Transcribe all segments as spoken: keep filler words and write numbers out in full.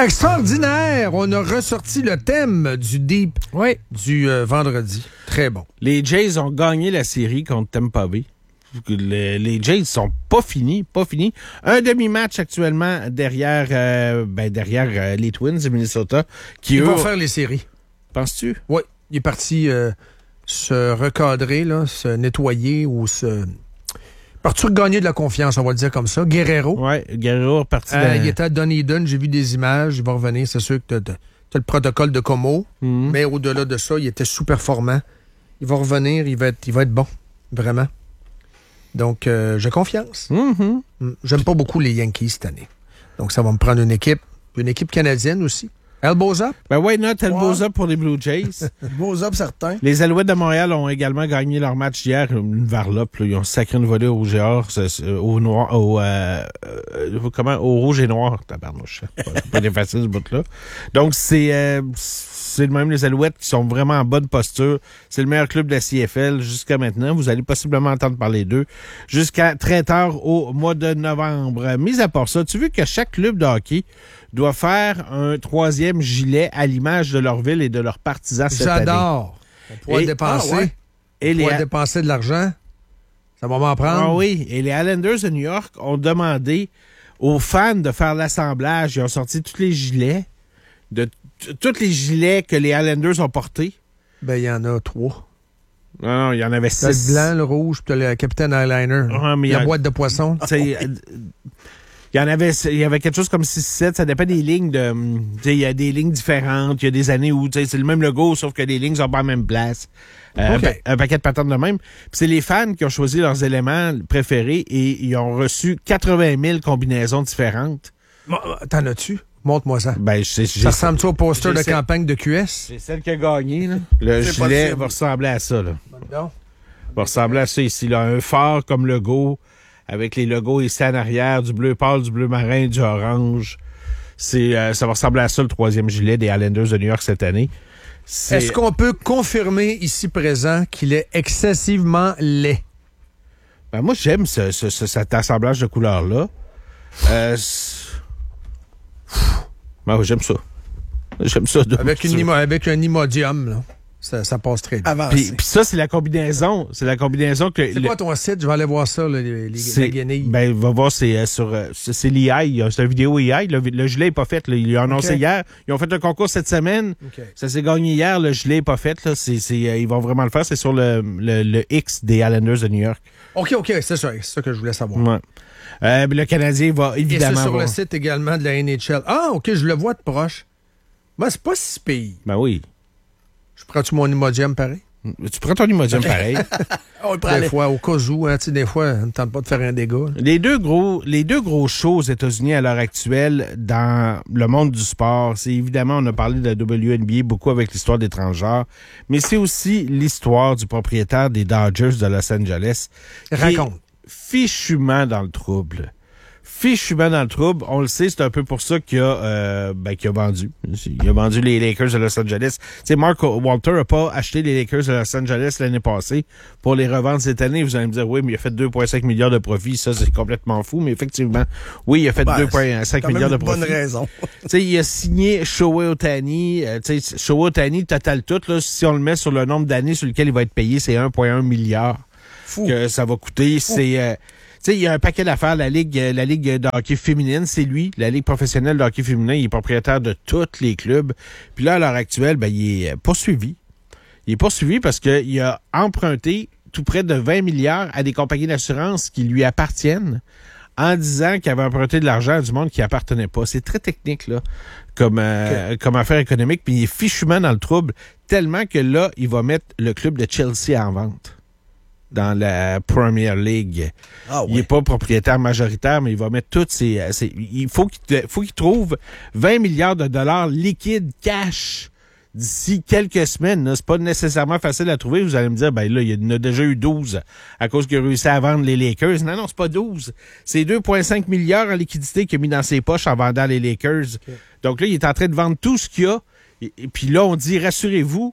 Extraordinaire! On a ressorti le thème du Deep oui. du euh, vendredi. Très bon. Les Jays ont gagné la série contre Tampa Bay. Les, les Jays sont pas finis, pas finis. Un demi-match actuellement derrière, euh, ben derrière euh, les Twins de Minnesota. Qui Ils eux, vont faire les séries. Penses-tu? Oui. Il est parti euh, se recadrer, là, se nettoyer ou se... Parti regagner de la confiance, on va le dire comme ça. Guerrero. Oui, Guerrero est parti. Euh, dans... Il était à Dunedin, j'ai vu des images. Il va revenir, c'est sûr que tu as le protocole de Como. Mm-hmm. Mais au-delà de ça, il était sous-performant. Il va revenir, il va être, il va être bon. Vraiment. Donc, euh, j'ai confiance. Mm-hmm. J'aime pas beaucoup les Yankees cette année. Donc, ça va me prendre une équipe. Une équipe canadienne aussi. Elbows up? Ben ouais, not elbows up pour les Blue Jays. Elbows up, certains. Les Alouettes de Montréal ont également gagné leur match hier. Une varlope, là. Ils ont sacré une volée au rouge et or, au noir, au, euh, euh, comment, au rouge et noir. Tabarnouche. C'est pas facile, ce bout-là. Donc, c'est, euh, c'est le même, les Alouettes qui sont vraiment en bonne posture. C'est le meilleur club de la C F L jusqu'à maintenant. Vous allez possiblement entendre parler d'eux jusqu'à très tard au mois de novembre. Mis à part ça, tu veux que chaque club de hockey doit faire un troisième gilet à l'image de leur ville et de leurs partisans cette année. J'adore. On pourra Et, dépenser. ah ouais. On et pourra les... dépenser de l'argent. Ça va m'en prendre. Ah oui. Et les Islanders de New York ont demandé aux fans de faire l'assemblage. Ils ont sorti tous les gilets, de t- tous les gilets que les Islanders ont portés. Ben, il y en a trois. Non, non, il y en avait T'as six. le blanc, le rouge, puis t'as le Capitaine Eyeliner. Ah, mais la y a... boîte de poisson. Il y en avait, il y avait quelque chose comme six sept, ça dépend des lignes de, tu sais, il y a des lignes différentes, il y a des années où, tu sais, c'est le même logo, sauf que les lignes sont pas à la même place. Euh, Okay. un, pa- un paquet de patterns de même. Puis c'est les fans qui ont choisi leurs éléments préférés et ils ont reçu quatre-vingt mille combinaisons différentes. Bon, t'en as-tu? Montre-moi ça. Ben, je sais, Ça ressemble-tu au poster de j'ai- campagne de Q S? C'est celle qui a gagné, là. Le C'est gilet possible. va ressembler à ça, là. Non. Va ressembler à ça ici, là. Un phare comme logo, avec les logos ici en arrière, du bleu pâle, du bleu marin, du orange. C'est, euh, ça va ressembler à ça, le troisième gilet des Islanders de New York cette année. C'est... Est-ce qu'on peut confirmer ici présent qu'il est excessivement laid? Ben, moi, j'aime ce, ce, ce- cet assemblage de couleurs-là. Euh, ben, j'aime ça. J'aime ça. De... Avec, une imo- avec un imodium, là. Ça, ça passe très bien. Avancé. Puis, puis ça, c'est la combinaison. C'est la combinaison que... C'est le- quoi ton site? Je vais aller voir ça, là, les, les, C'est, les guenilles. ben, va voir, c'est euh, sur, euh, c'est, c'est l'I A. C'est une vidéo I A. Le, le gilet n'est pas fait, là. Ils l'ont annoncé Ok. hier. Ils ont fait un concours cette semaine. OK. Ça s'est gagné hier. Le gilet n'est pas fait, là. C'est, c'est, euh, ils vont vraiment le faire. C'est sur le, le, le X des Islanders de New York. OK, OK, c'est ça, c'est ça que je voulais savoir. Ouais. Euh, le Canadien va Et évidemment... c'est sur va- le site également de la N H L. Ah, OK, je le vois de proche. Ben, c'est pas si pire. Ben oui. Je prends-tu mon imodium pareil? Tu prends ton imodium pareil. On le prend Des aller. fois, au cas où, hein, tu sais, des fois, on ne tente pas de faire un dégât. Les deux gros, les deux gros shows aux États-Unis à l'heure actuelle dans le monde du sport, c'est évidemment, on a parlé de la W N B A beaucoup avec l'histoire des transgenres, mais c'est aussi l'histoire du propriétaire des Dodgers de Los Angeles. qui Raconte. est Fichument dans le trouble. Fichument dans le trouble. On le sait, c'est un peu pour ça qu'il a, euh, ben, qu'il a vendu. Il a vendu les Lakers de Los Angeles. Tu sais, Mark Walter n'a pas acheté les Lakers de Los Angeles l'année passée pour les revendre cette année. Vous allez me dire, oui, mais il a fait deux virgule cinq milliards de profits. Ça, c'est complètement fou. Mais effectivement, oui, il a fait Ben, deux virgule cinq quand même milliards de une bonne profits. raison. Tu sais, il a signé Shohei Ohtani. Euh, tu sais, Shohei Ohtani, total tout, là, si on le met sur le nombre d'années sur lequel il va être payé, c'est un virgule un milliard Fou. que ça va coûter. C'est... Euh, tu sais, il y a un paquet d'affaires. La Ligue, euh, la Ligue de hockey féminine, c'est lui. La Ligue professionnelle de hockey féminin, il est propriétaire de tous les clubs. Puis là, à l'heure actuelle, ben, il est poursuivi. Il est poursuivi parce qu'il a emprunté tout près de vingt milliards à des compagnies d'assurance qui lui appartiennent en disant qu'il avait emprunté de l'argent à du monde qui appartenait pas. C'est très technique, là, comme, euh, Okay. comme affaire économique. Puis il est fichument dans le trouble tellement que là, il va mettre le club de Chelsea en vente dans la Premier League. Ah Il ouais. n'est pas propriétaire majoritaire, mais il va mettre toutes ses... ses- il faut qu'il, faut qu'il trouve vingt milliards de dollars liquides cash d'ici quelques semaines. Là. C'est pas nécessairement facile à trouver. Vous allez me dire, ben là, il y en a déjà eu douze à cause qu'il a réussi à vendre les Lakers. Non, non, c'est pas douze. C'est deux virgule cinq milliards en liquidité qu'il a mis dans ses poches en vendant les Lakers. Okay. Donc là, il est en train de vendre tout ce qu'il y a. Et, et puis là, on dit, rassurez-vous,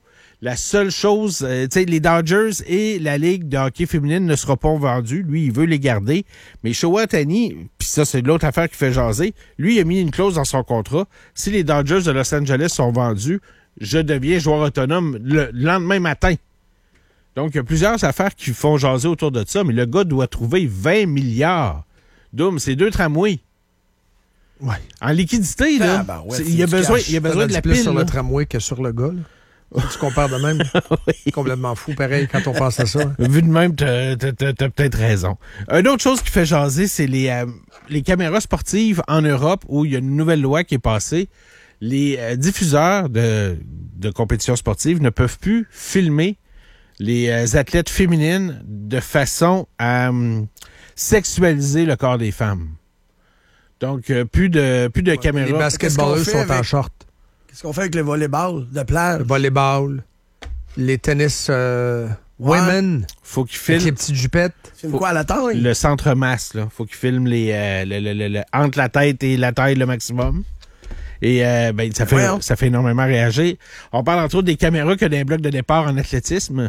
La seule chose, euh, tu sais, les Dodgers et la Ligue de hockey féminine ne seront pas vendus. Lui, il veut les garder. Mais Shohei Ohtani, puis ça, c'est l'autre affaire qui fait jaser, lui, il a mis une clause dans son contrat. Si les Dodgers de Los Angeles sont vendus, je deviens joueur autonome le lendemain matin. Donc, il y a plusieurs affaires qui font jaser autour de ça, mais le gars doit trouver vingt milliards. Doum, c'est deux tramways. Ouais. En liquidité, là, ah, ben ouais, il y a besoin, il y a besoin de la plus pile. sur là. le tramway que sur le gars, là. Si tu compares de même, Oui. complètement fou, pareil, quand on pense à ça. Hein. Vu de même, t'as, t'as, t'as, t'as peut-être raison. Une autre chose qui fait jaser, c'est les, euh, les caméras sportives en Europe où il y a une nouvelle loi qui est passée. Les euh, diffuseurs de, de compétitions sportives ne peuvent plus filmer les euh, athlètes féminines de façon à euh, sexualiser le corps des femmes. Donc, euh, plus de, plus de Ouais, caméras. les basketballeurs Qu'est-ce qu'on sont fait en avec- short. Qu'est-ce qu'on fait avec le volleyball de plage? Le volleyball, les tennis euh, Ouais. women, Faut qu'ils avec les filment petites jupettes. C'est quoi à la taille? le centre-masse, là. Faut qu'ils filment les, euh, le, le, le, le- entre la tête et la taille le maximum. Et euh, ben, ça fait, Voyons. ça fait énormément réagir. On parle entre autres des caméras que d'un bloc de départ en athlétisme.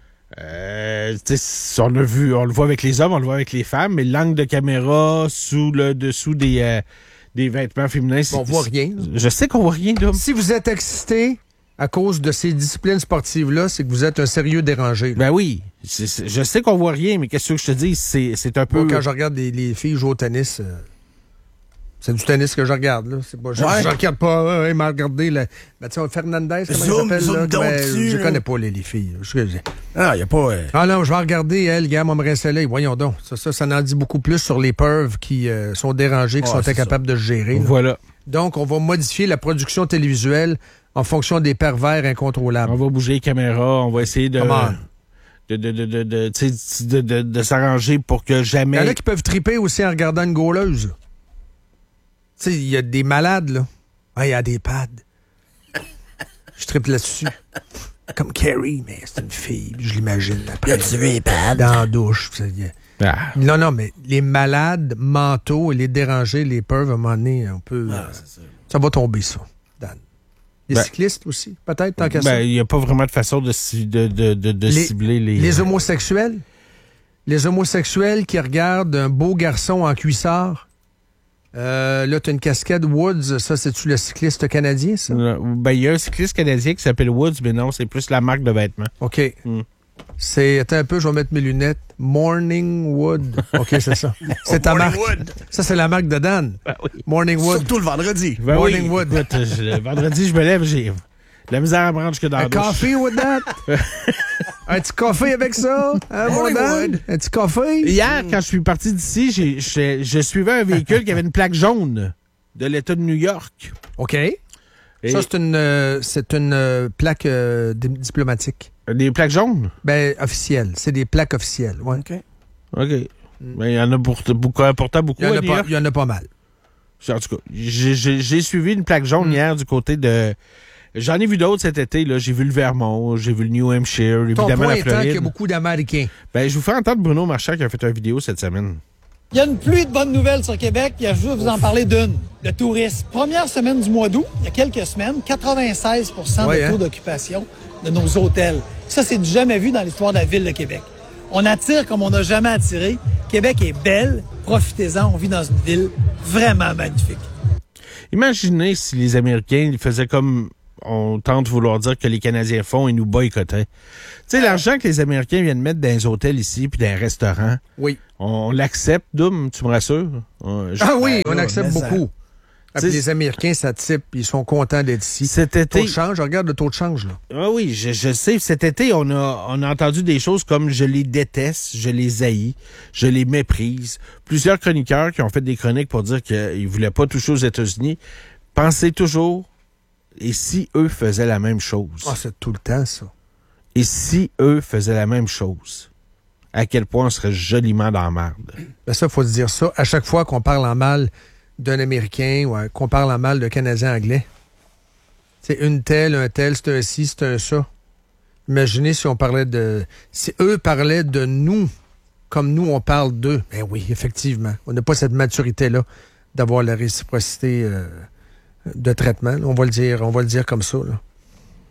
Euh, tu sais, on l'a vu, on le voit avec les hommes, on le voit avec les femmes, mais l'angle de caméra sous le dessous des, euh, des vêtements féminins, c'est- On voit rien. Je sais qu'on voit rien, là. Si vous êtes excité à cause de ces disciplines sportives-là, c'est que vous êtes un sérieux dérangé. là. Ben oui, c'est- c'est- je sais qu'on voit rien, mais qu'est-ce que je te dis, c'est, c'est un peu. Moi, quand je regarde les, les filles jouer au tennis, euh, c'est du tennis que je regarde. Là. C'est pas, je, Ouais. je regarde pas. Ouais, ouais, il m'a regardé. Là. Ben, tu sais, Fernandez, comment Zoom, il s'appelle? zoom Là, donc Ben, dessus, je là. connais pas les, les filles. là. Je- je- Ah, il n'y a pas... euh, Ah non, je vais regarder, elle, gars, moi, me rincer l'œil. Voyons donc. Ça, ça, ça en dit beaucoup plus sur les pervs qui euh, sont dérangés, qui Ouais, sont c'est incapables de se gérer. là. Voilà. Donc, on va modifier la production télévisuelle en fonction des pervers incontrôlables. On va bouger les caméras, on va essayer de. Comment? de, de, de, de, de, tu sais, de, de, de s'arranger pour que Il y en jamais. a qui peuvent triper aussi en regardant une gauleuse. Tu sais, il y a des malades, là. Ah, il y a des pads. Je tripe là-dessus. Comme Carrie, mais c'est une fille. Je l'imagine après. Y a-tu vu les pads? Dans la douche. Ça, y a- Ah. Non, non, mais les malades mentaux et les dérangés, les peuvent, à un moment donné, on peut... Ah, euh, c'est ça. ça va tomber, ça, Dan. Les Ben- cyclistes aussi, peut-être, tant qu'à ça. Ben, il n'y a pas vraiment de façon de, ci- de, de, de, de Les- cibler les. Les euh, homosexuels. Les homosexuels qui regardent un beau garçon en cuissard. Euh, là, tu as une casquette Woods. Ça, c'est-tu le cycliste canadien, ça? Ben, il y a un cycliste canadien qui s'appelle Woods, mais non, c'est plus la marque de vêtements. OK. Hmm. C'est... Attends un peu, je vais mettre mes lunettes. Morning Wood. OK, c'est ça. C'est ta marque. Morning Ça, c'est la marque de Dan. Ben oui. Morning Wood. Surtout le vendredi. Ben Morning oui. Wood. Écoute, je- le vendredi, je me lève, j'ai de la misère à me rendre jusque dans Un la douche. café with that? Un petit café avec ça? Hein, mon Morning Dan? Wood. Un petit café? Hier, quand je suis parti d'ici, j'ai, j'ai- je suivais un véhicule qui avait une plaque jaune de l'État de New York. OK. Et Ça, c'est une, euh, c'est une euh, plaque euh, di- diplomatique. des plaques jaunes? Ben, officielle. C'est des plaques officielles. Ouais. OK. OK. Mais il y en a pour, beaucoup, pourtant beaucoup Il y, en à a New pas, York. il y en a pas mal. En tout cas, j'ai, j'ai- j'ai suivi une plaque jaune Mm. hier du côté de... J'en ai vu d'autres cet été. Là. J'ai vu le Vermont, j'ai vu le New Hampshire, Ton évidemment point la étant qu'il y a Floride. beaucoup d'Américains. Ben, je vous fais entendre Bruno Marchand qui a fait une vidéo cette semaine. Il y a une pluie de bonnes nouvelles sur Québec, puis je veux vous en parler d'une. Le tourisme. Première semaine du mois d'août, il y a quelques semaines, quatre-vingt-seize pour cent Ouais, de taux hein? d'occupation de nos hôtels. Ça, c'est du jamais vu dans l'histoire de la ville de Québec. On attire comme on n'a jamais attiré. Québec est belle, profitez-en, on vit dans une ville vraiment magnifique. Imaginez si les Américains ils faisaient comme on tente de vouloir dire que les Canadiens font et nous boycottaient. Tu sais, l'argent que les Américains viennent mettre dans les hôtels ici puis dans les restaurants, Oui. on l'accepte, Doum, tu me rassures? Euh, je- Ah oui, on là, accepte mais ça- beaucoup. Ah, puis T'sais, les Américains, ça type, ils sont contents d'être ici. Cet Taux été... de change, regarde le taux de change, là. Ah oui, je, je sais. Cet été, on a, on a entendu des choses comme je les déteste, je les haïs, je les méprise. Plusieurs chroniqueurs qui ont fait des chroniques pour dire qu'ils ne voulaient pas toucher aux États-Unis. Pensez toujours, et si eux faisaient la même chose? Ah, c'est tout le temps, ça. Et si eux faisaient la même chose? À quel point on serait joliment dans la merde? Ben ça, il faut se dire ça. À chaque fois qu'on parle en mal d'un Américain ou euh, qu'on parle en mal de Canadien anglais, c'est une telle, un tel, c'est un ci, c'est un ça. Imaginez si on parlait de... Si eux parlaient de nous comme nous, on parle d'eux. Ben oui, effectivement. On n'a pas cette maturité-là d'avoir la réciprocité euh, de traitement. là. On va le dire, on va le dire comme ça. Là.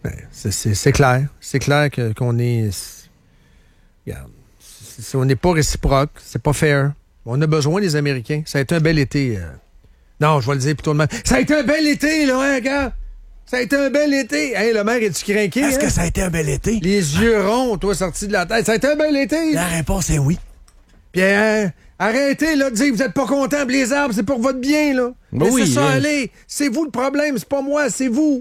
C'est, c'est, c'est clair. C'est clair que, qu'on est... Regarde, c'est, on n'est pas réciproque. C'est pas fair. On a besoin des Américains. Ça a été un bel été. Euh... Non, je vais le dire plutôt de même. Ça a été un bel été, là, hein, gars? Ça a été un bel été. Hey, le maire, es-tu craqué? Est-ce hein? que ça a été un bel été? Les yeux ronds, toi, sortis de la tête. Ça a été un bel été. La réponse est oui. Puis, hein, arrêtez, là, de dire que vous êtes pas content, puis les arbres, c'est pour votre bien, là. Ben Laissez oui, ça hein. aller. C'est vous le problème, c'est pas moi, c'est vous.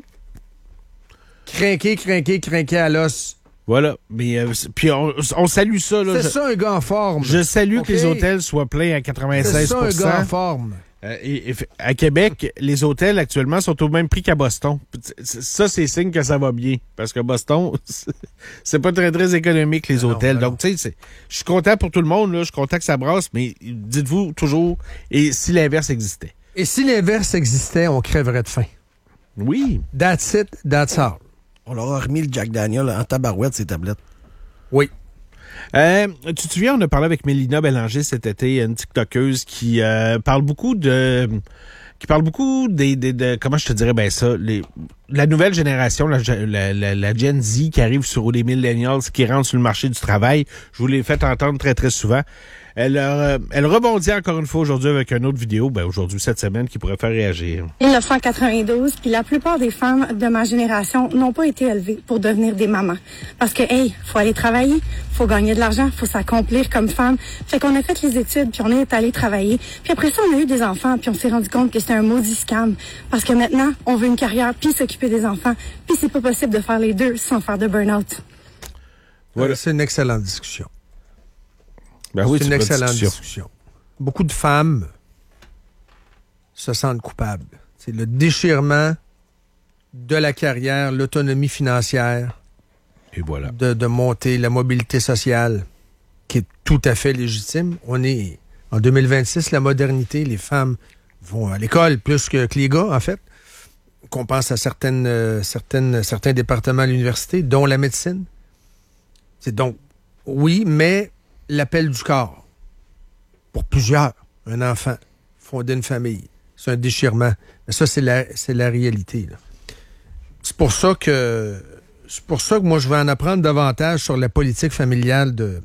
Crinqué, crinqué, crinqué à l'os. Voilà. Mais euh, puis on, on salue ça. Là. C'est Je, ça un gars en forme. je salue OK? que les hôtels soient pleins à C'est quatre-vingt-seize ça un gars en forme. Euh, et, et, à Québec, les hôtels actuellement sont au même prix qu'à Boston. Ça, c'est signe que ça va bien. Parce que Boston, c'est pas très, très économique, les non, hôtels. non. Donc, tu sais, je suis content pour tout le monde. Là. Je suis content que ça brasse, mais dites-vous toujours, et si l'inverse existait? Et si l'inverse existait, on crèverait de faim. Oui. That's it, that's all. On leur a remis le Jack Daniel en tabarouette, ces tablettes. Oui. Euh, tu te souviens, on a parlé avec Mélina Bélanger cet été, une TikTokeuse qui euh, parle beaucoup de... qui parle beaucoup des, des de comment je te dirais ben ça, les, la nouvelle génération, la, la, la, la Gen Z qui arrive sur les millennials, qui rentrent sur le marché du travail. Je vous l'ai fait entendre très, très souvent. Elle, euh, elle rebondit encore une fois aujourd'hui avec une autre vidéo, ben aujourd'hui, cette semaine, qui pourrait faire réagir. dix-neuf cent quatre-vingt-douze, puis la plupart des femmes de ma génération n'ont pas été élevées pour devenir des mamans. Parce que, hey, faut aller travailler, faut gagner de l'argent, faut s'accomplir comme femme. Fait qu'on a fait les études, puis on est allé travailler. Puis après ça, on a eu des enfants, puis on s'est rendu compte que c'était un maudit scam. Parce que maintenant, on veut une carrière, puis s'occuper des enfants. Puis c'est pas possible de faire les deux sans faire de burn-out. Voilà. C'est une excellente discussion. Ben oui, c'est une pas de excellente discussion. discussion. Beaucoup de femmes se sentent coupables. C'est le déchirement de la carrière, l'autonomie financière, Et voilà. de, de monter la mobilité sociale, qui est tout à fait légitime. On est en deux mille vingt-six, la modernité, les femmes vont à l'école plus que, que les gars, en fait. Qu'on pense à certaines, euh, certaines, certains départements à l'université, dont la médecine. C'est donc, oui, mais l'appel du corps, pour plusieurs, un enfant, fonder une famille, c'est un déchirement. Mais ça, c'est la, c'est la réalité, là. C'est pour ça que c'est pour ça que moi, je vais en apprendre davantage sur la politique familiale de,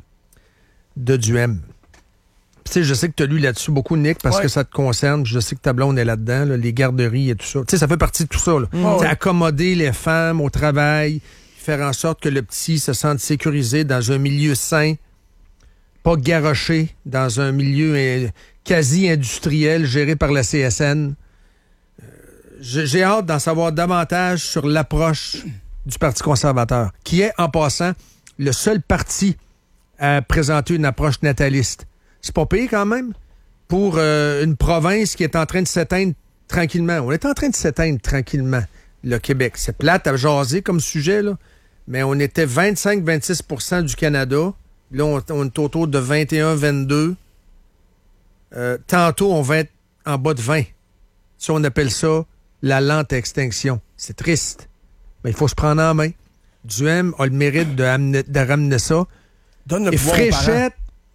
de Duhem. Tu sais, je sais que tu as lu là-dessus beaucoup, Nick, parce Ouais. que ça te concerne. Je sais que ta blonde est là-dedans, là, les garderies et tout ça. Tu sais, ça fait partie de tout ça, là. Ouais. C'est accommoder les femmes au travail, faire en sorte que le petit se sente sécurisé dans un milieu sain, pas garoché dans un milieu euh, quasi-industriel géré par la C S N. Euh, j'ai, j'ai hâte d'en savoir davantage sur l'approche du Parti conservateur, qui est, en passant, le seul parti à présenter une approche nataliste. C'est pas pire quand même pour euh, une province qui est en train de s'éteindre tranquillement. On est en train de s'éteindre tranquillement, le Québec. C'est plate à jaser comme sujet, là, mais on était vingt-cinq à vingt-six pour cent du Canada. Là, on, on est autour de vingt et un à vingt-deux. Euh, tantôt, on va être en bas de vingt. Ça, on appelle ça la lente extinction. C'est triste, mais il faut se prendre en main. Duhem a le mérite de, amener, de ramener ça. Donne le Et pouvoir aux parents. Fréchette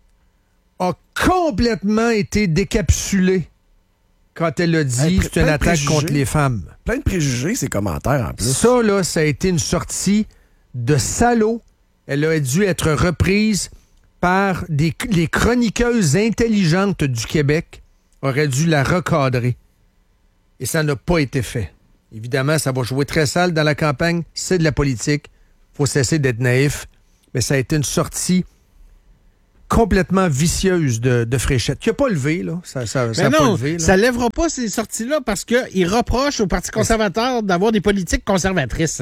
a complètement été décapsulée quand elle a dit Hey, c'est une plein de attaque contre préjugés. les femmes. Plein de préjugés, ces commentaires, en plus. Ça, là, ça a été une sortie de salaud. Elle a dû être reprise par des, les chroniqueuses intelligentes du Québec. Auraient dû la recadrer. Et ça n'a pas été fait. Évidemment, ça va jouer très sale dans la campagne. C'est de la politique. Faut cesser d'être naïf. Mais ça a été une sortie complètement vicieuse de, de Fréchette, qui n'a pas levé, là. Ça, ça, ça Mais a pas non, levé, là. ça lèvera pas ces sorties-là parce qu'ils reprochent au Parti conservateur d'avoir des politiques conservatrices.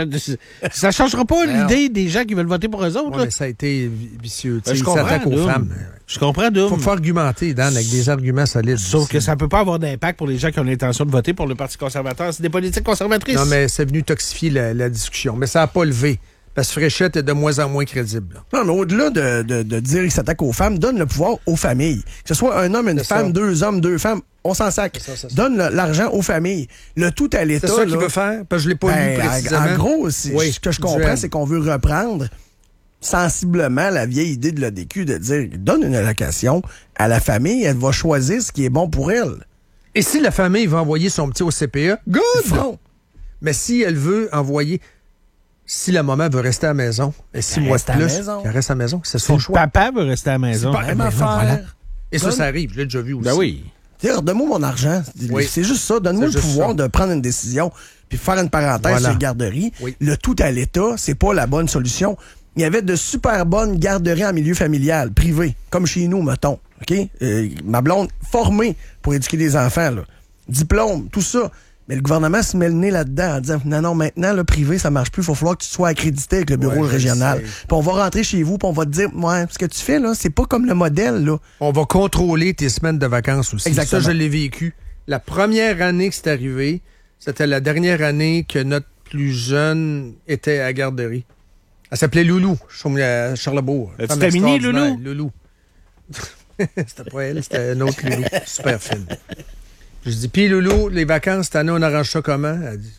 Ça changera pas Ben l'idée des gens qui veulent voter pour eux autres. Ouais, là. mais ça a été vi- vicieux. Ben, Tu sais, je ils comprends, s'attaquent aux Doom. femmes. Je comprends, Doom. Faut, faut argumenter, Dan, avec des arguments solides. Sauf que ça peut pas avoir d'impact pour les gens qui ont l'intention de voter pour le Parti conservateur. C'est des politiques conservatrices. Non, mais c'est venu toxifier la, la discussion. Mais ça n'a pas levé. Parce que Fréchette est de moins en moins crédible, là. Non, mais au-delà de, de, de dire qu'il s'attaque aux femmes, donne le pouvoir aux familles. Que ce soit un homme, une C'est femme, ça. deux hommes, deux femmes, on s'en sac. C'est ça, c'est ça. Donne le- l'argent aux familles. Le tout à l'État. C'est ça qu'il là, veut faire? Parce que je ne l'ai pas ben, lu en- précisément. En gros, c'est- Oui, ce que je comprends, Duhem. c'est qu'on veut reprendre sensiblement la vieille idée de l'A D Q de dire donne une allocation à la famille, elle va choisir ce qui est bon pour elle. Et si la famille veut envoyer son petit au C P E, good! Front. Mais si elle veut envoyer... Si la maman veut rester à la maison, et six mois de reste à la plus, maison. qu'elle reste à la maison, c'est Si son le choix. papa veut rester à la maison. C'est pas- Même ben, affaire. voilà. Et ça, Donne- ça arrive. Je l'ai déjà vu aussi. Ben oui. Tu sais, redonne-moi mon argent. Oui. C'est juste ça. Donne-moi C'est le juste pouvoir ça. de prendre une décision puis faire une parenthèse Voilà. sur les garderies. Oui. Le tout à l'État, c'est pas la bonne solution. Il y avait de super bonnes garderies en milieu familial, privé, comme chez nous, mettons. OK? Euh, ma blonde, formée pour éduquer des enfants, là. Diplôme, tout ça. Mais le gouvernement se met le nez là-dedans en disant non, non, maintenant, le privé, ça marche plus. Il va falloir que tu sois accrédité avec le bureau Ouais, je régional. sais. Puis on va rentrer chez vous, puis on va te dire ouais, ce que tu fais, là, c'est pas comme le modèle, là. On va contrôler tes semaines de vacances aussi. Exactement. Ça, je l'ai vécu. La première année que c'est arrivé, c'était la dernière année que notre plus jeune était à garderie. Elle s'appelait Loulou, je suis à Charlebourg. As-tu Femme terminé, extraordinaire, Loulou? Loulou. C'était pas elle, c'était un autre Loulou. Super fine. Je dis, puis Loulou, les vacances, cette année, on arrange ça comment? Elle dit,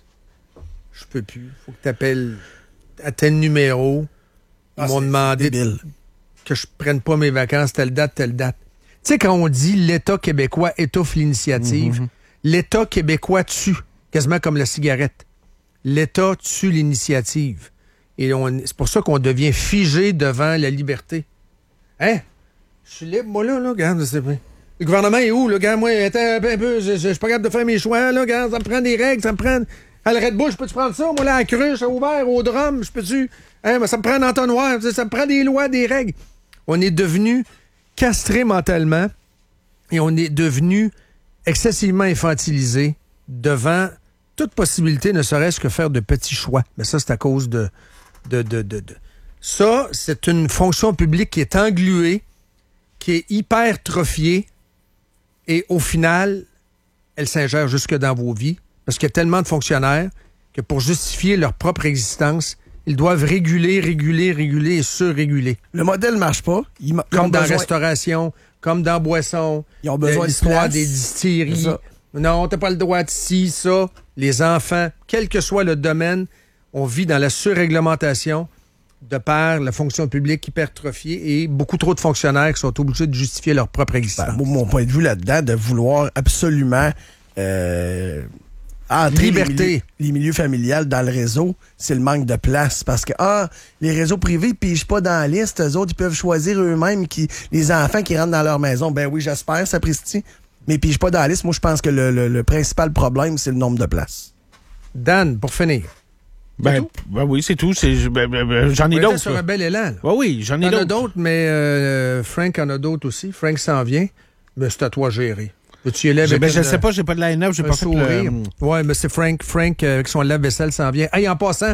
je peux plus. Faut que tu appelles à tel numéro. Ils Ah, m'ont c'est demandé débile. que je prenne pas mes vacances telle date, telle date. Tu sais, quand on dit l'État québécois étouffe l'initiative, l'État québécois tue, quasiment comme la cigarette. L'État tue l'initiative. Et on- c'est pour ça qu'on devient figé devant la liberté. Hein? Je suis libre, moi, là, là, regarde, c'est pas- le gouvernement est où, là? Regarde, moi, attends un peu, un peu, je, je, je suis pas capable de faire mes choix, là, regarde, ça me prend des règles, ça me prend... À la Red Bull, je peux-tu prendre ça? Moi, là, à la cruche, à ouvert, au drum, je peux-tu... Hein, mais ça me prend un entonnoir, ça, ça me prend des lois, des règles. On est devenu castré mentalement et on est devenu excessivement infantilisé devant toute possibilité, ne serait-ce que faire de petits choix. Mais ça, c'est à cause de... de, de, de, de. Ça, c'est une fonction publique qui est engluée, qui est hypertrophiée et au final, elle s'ingère jusque dans vos vies parce qu'il y a tellement de fonctionnaires que pour justifier leur propre existence, ils doivent réguler, réguler, réguler et surréguler. Le modèle marche pas. Ils, ma- ils ont Comme dans la besoin- restauration, comme dans la boisson. Ils ont besoin euh, de l'histoire place. des C'est distilleries. ça. Non, t'as pas le droit de ci, ça. Les enfants, quel que soit le domaine, on vit dans la surréglementation de par la fonction publique hypertrophiée et beaucoup trop de fonctionnaires qui sont obligés de justifier leur propre existence. Ben, moi, mon point de vue là-dedans, de vouloir absolument euh, entrer Liberté. Les milieux, les milieux familiales dans le réseau, c'est le manque de place. Parce que, ah, les réseaux privés ne pigent pas dans la liste. Eux autres, ils peuvent choisir eux-mêmes qui, les enfants qui rentrent dans leur maison. Ben oui, j'espère, sapristi. Mais ils pigent pas dans la liste. Moi, je pense que le, le- le principal problème, c'est le nombre de places. Dan, pour finir. Ben, ben oui, c'est tout. C'est, ben, ben, ben, j'en ai On était d'autres. sur là. un bel élan. là. Ouais, oui, j'en Il ai y en a d'autres. d'autres, mais euh, Frank en a d'autres aussi. Frank s'en vient, mais c'est à toi de gérer. Tu y aller Je, avec ben, je une- sais pas, j'ai pas de line-up, j'ai un pas fait sourire. le... Oui, mais c'est Frank. Frank, euh, avec son lave-vaisselle, s'en vient. Hey, en passant,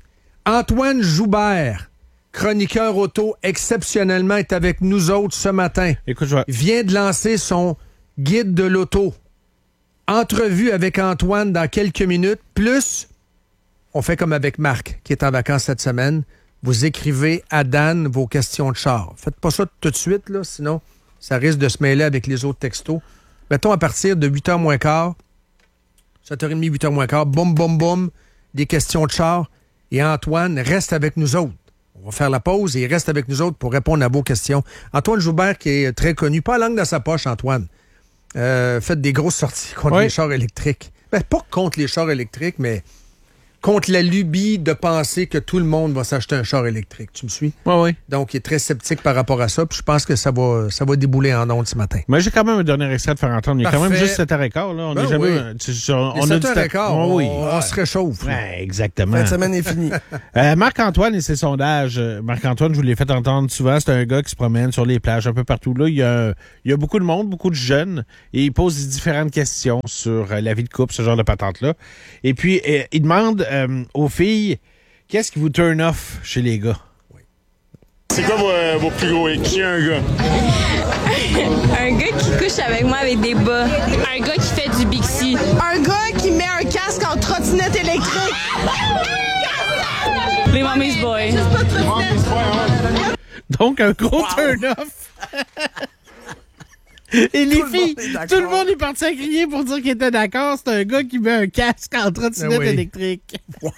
Antoine Joubert, chroniqueur auto, exceptionnellement, est avec nous autres ce matin. Écoute, je vais... Il vient de lancer son guide de l'auto. Entrevue avec Antoine dans quelques minutes. Plus, on fait comme avec Marc, qui est en vacances cette semaine. Vous écrivez à Dan vos questions de char. Faites pas ça tout de suite, là, sinon ça risque de se mêler avec les autres textos. Mettons à partir de huit heures moins quart, sept heures trente, huit heures moins quart, boum, boum, boum, des questions de char. Et Antoine reste avec nous autres. On va faire la pause et il reste avec nous autres pour répondre à vos questions. Antoine Joubert, qui est très connu, pas la langue dans sa poche, Antoine. Euh, fait des grosses sorties contre Oui. les chars électriques. Ben, pas contre les chars électriques, mais contre la lubie de penser que tout le monde va s'acheter un char électrique. Tu me suis? Ouais, ouais. Donc, il est très sceptique par rapport à ça. Puis je pense que ça va, ça va débouler en ondes ce matin. Mais j'ai quand même un dernier extrait de faire entendre. Il y a quand même Parfait. juste sept heures quinze, là. On Ben n'est jamais... oui. tu- tu- on, Il est on a sept du heures temps. quinze, Ouais, oui. on, on se réchauffe. là. Ouais, exactement. Fin de semaine est finie. Euh, Marc-Antoine et ses sondages. Euh, Marc-Antoine, je vous l'ai fait entendre souvent, c'est un gars qui se promène sur les plages un peu partout. Là, il y a, il y a beaucoup de monde, beaucoup de jeunes, et il pose différentes questions sur euh, la vie de couple, ce genre de patente-là. Et puis, euh, il demande euh, aux filles, qu'est-ce qui vous turn off chez les gars? C'est quoi vos, vos plus gros hicks? Un gars. Un gars qui couche avec moi avec des bas. Un gars qui fait du Bixi. Un gars qui met un casque en trottinette électrique. Les mommy's boys. Donc, un gros turn-off. Et les Tout le filles, monde est d'accord. tout le monde est parti à crier pour dire qu'il était d'accord. C'est un gars qui met un casque en trottinette Ah oui. électrique. Wow!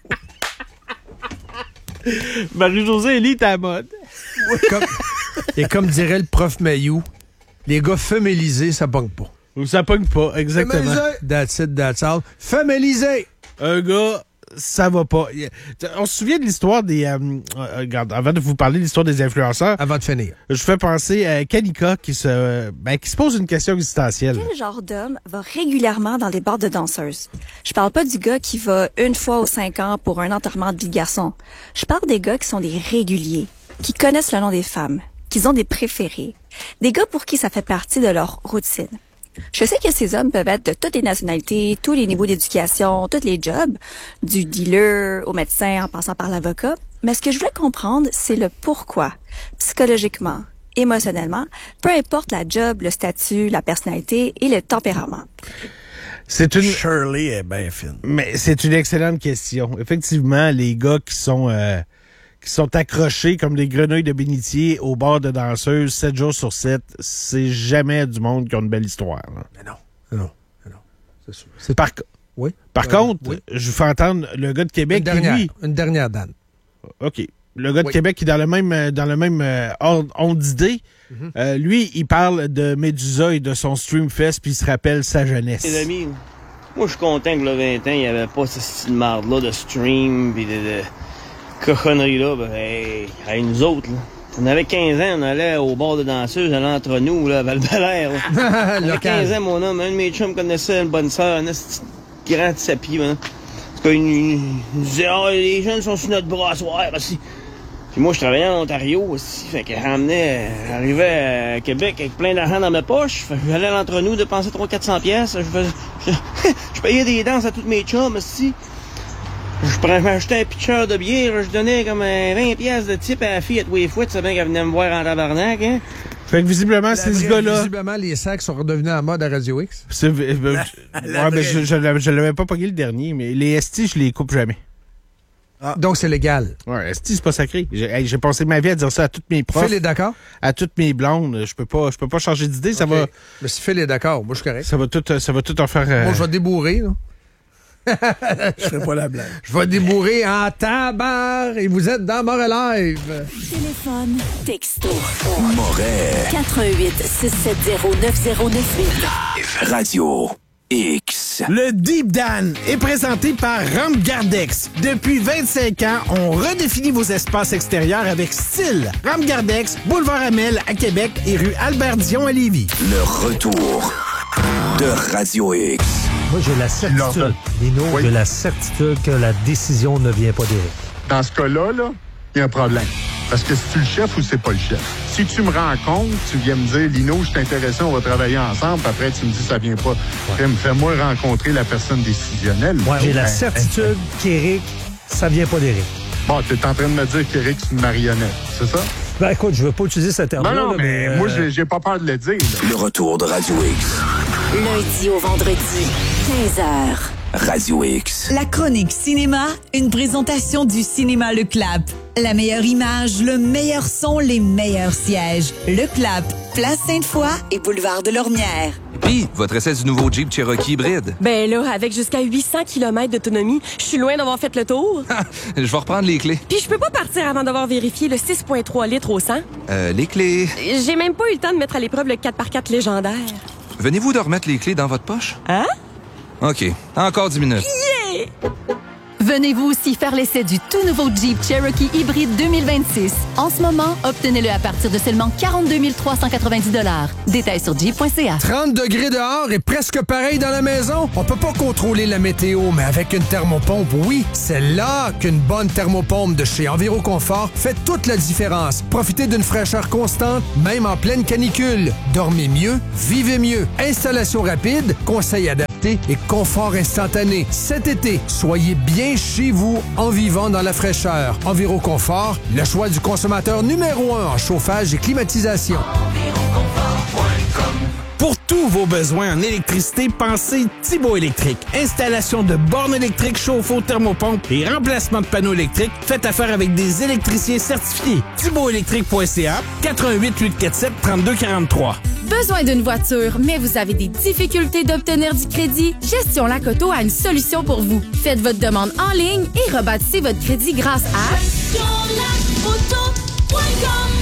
Marie-Josée Elie est à la mode. Comme- et comme dirait le prof Mayou, les gars féminisés, ça pogne pas. Ou ça pogne pas, exactement. That's it, that's all. Féminisé! Un gars ça va pas. On se souvient de l'histoire des... Euh, regarde, avant de vous parler de l'histoire des influenceurs... Avant de finir. Je fais penser à Kanika qui se, ben, qui se pose une question existentielle. Quel genre d'homme va régulièrement dans des bars de danseuses? Je parle pas du gars qui va une fois aux cinq ans pour un enterrement de vie de garçon. Je parle des gars qui sont des réguliers, qui connaissent le nom des femmes, qui ont des préférés. Des gars pour qui ça fait partie de leur routine. Je sais que ces hommes peuvent être de toutes les nationalités, tous les niveaux d'éducation, tous les jobs, du dealer au médecin en passant par l'avocat. Mais ce que je voulais comprendre, c'est le pourquoi, psychologiquement, émotionnellement, peu importe la job, le statut, la personnalité et le tempérament. C'est une... Shirley est bien fine. Mais c'est une excellente question. Effectivement, les gars qui sont... Euh... qui sont accrochés comme des grenouilles de bénitier au bar de danseuses sept jours sur sept, c'est jamais du monde qui a une belle histoire. Là. Mais non, non, non, c'est sûr. C'est par, oui. par euh, contre, oui. je vous fais entendre le gars de Québec une dernière, qui, lui... Une dernière, Dan. OK. Le gars de oui. Québec qui est dans le même, dans le même euh, ordre d'idée, mm-hmm. euh, lui, il parle de Médusa et de son Streamfest, puis il se rappelle sa jeunesse. Les amis, moi, je suis content que le vingt ans, il n'y avait pas ce style marde-là de stream, puis de... de... cochonnerie-là, ben, hey, hey, nous autres, là, on avait quinze ans, on allait au bar de danseuse, on allait entre nous, là, à Val-Belair. On avait quinze ans, mon homme, un de mes chums connaissait une bonne sœur, un grand sapi, man. En tout cas, il nous disait, ah, oh, les jeunes sont sur notre bras à soir, aussi. Puis moi, je travaillais en Ontario aussi, fait que j'emmenais, j'arrivais à Québec avec plein d'argent dans ma poche, fait que j'allais entre nous dépenser trois cents à quatre cents pièces, je, faisais, je, je payais des danses à tous mes chums aussi. Je prenais, m'achetais un pitcher de bière, je donnais comme vingt pièces de type à la fille à tous les fouets, tu sais bien qu'elle venait me voir en tabarnak, hein. Fait que visiblement, c'est ce gars-là. Visiblement, les sacs sont redevenus en mode à Radio X. C'est, euh, ouais, mais je, je, je l'avais pas pogné le dernier, mais les S T, je les coupe jamais. Ah. Donc, c'est légal. Ouais, S T, c'est pas sacré. J'ai, hey, j'ai passé ma vie à dire ça à toutes mes profs. Phil est d'accord? À toutes mes blondes. Je peux pas, je peux pas changer d'idée, ça okay. va. Mais si Phil est d'accord, moi, je suis correct. Ça va tout, ça va tout en faire. Euh... Bon, je vais débourrer, là. Je ferai pas la blague. Je vais débourrer en tabarre et vous êtes dans Moret Live. Téléphone, texto. Moret. quatre un huit, six sept zéro, neuf zéro neuf huit. Radio X. Le Deep Dan est présenté par Ramgardex. Depuis vingt-cinq ans, on redéfinit vos espaces extérieurs avec style. Ramgardex, boulevard Amel à Québec et rue Albert-Dion à Lévis. Le retour de Radio X. Moi, j'ai la certitude, Lino, oui. j'ai la certitude que la décision ne vient pas d'Éric. Dans ce cas-là, là, il y a un problème. Parce que c'est-tu le chef ou c'est pas le chef? Si tu me rencontres, tu viens me dire, Lino, je suis intéressé, on va travailler ensemble, puis après, tu me dis, ça vient pas. Ouais. Fais-moi rencontrer la personne décisionnelle. Ouais, j'ai la certitude qu'Éric, ça vient pas d'Éric. Bon, tu es en train de me dire qu'Éric, c'est une marionnette, c'est ça? Ben, écoute, je veux pas utiliser ce terme-là. Non, non, là, mais, mais euh... moi, j'ai, j'ai pas peur de le dire. Là. Le retour de Radio X. Lundi au vendredi, quinze heures. Radio X. La chronique cinéma, une présentation du cinéma Le Clap. La meilleure image, le meilleur son, les meilleurs sièges. Le Clap, Place Sainte-Foy et Boulevard de Lormière. Puis, votre essai du nouveau Jeep Cherokee hybride. Ben là, avec jusqu'à huit cents kilomètres d'autonomie, je suis loin d'avoir fait le tour. Je vais reprendre les clés. Puis je peux pas partir avant d'avoir vérifié le six virgule trois litres au cent. Euh, les clés... J'ai même pas eu le temps de mettre à l'épreuve le quatre par quatre légendaire. Venez-vous de remettre les clés dans votre poche? Hein? OK. Encore dix minutes. Yeah! Venez-vous aussi faire l'essai du tout nouveau Jeep Cherokee hybride deux mille vingt-six. En ce moment, obtenez-le à partir de seulement quarante-deux mille trois cent quatre-vingt-dix dollars. Détails sur jeep point c a. trente degrés dehors et presque pareil dans la maison. On peut pas contrôler la météo, mais avec une thermopompe, oui, c'est là qu'une bonne thermopompe de chez Enviroconfort fait toute la différence. Profitez d'une fraîcheur constante, même en pleine canicule. Dormez mieux, vivez mieux. Installation rapide, conseils adaptés et confort instantané. Cet été, soyez bien chez vous en vivant dans la fraîcheur. Enviroconfort, le choix du consommateur numéro un en chauffage et climatisation. Pour tous vos besoins en électricité, pensez Thibaut Électrique. Installation de bornes électriques, chauffe-eau, thermopompe et remplacement de panneaux électriques. Faites affaire avec des électriciens certifiés. thibaut électrique point c a, quatre un huit, huit quatre sept, trois deux quatre trois. Besoin d'une voiture, mais vous avez des difficultés d'obtenir du crédit? Gestion Lacoto a une solution pour vous. Faites votre demande en ligne et rebâtissez votre crédit grâce à... gestion lacoto point com. Hey, on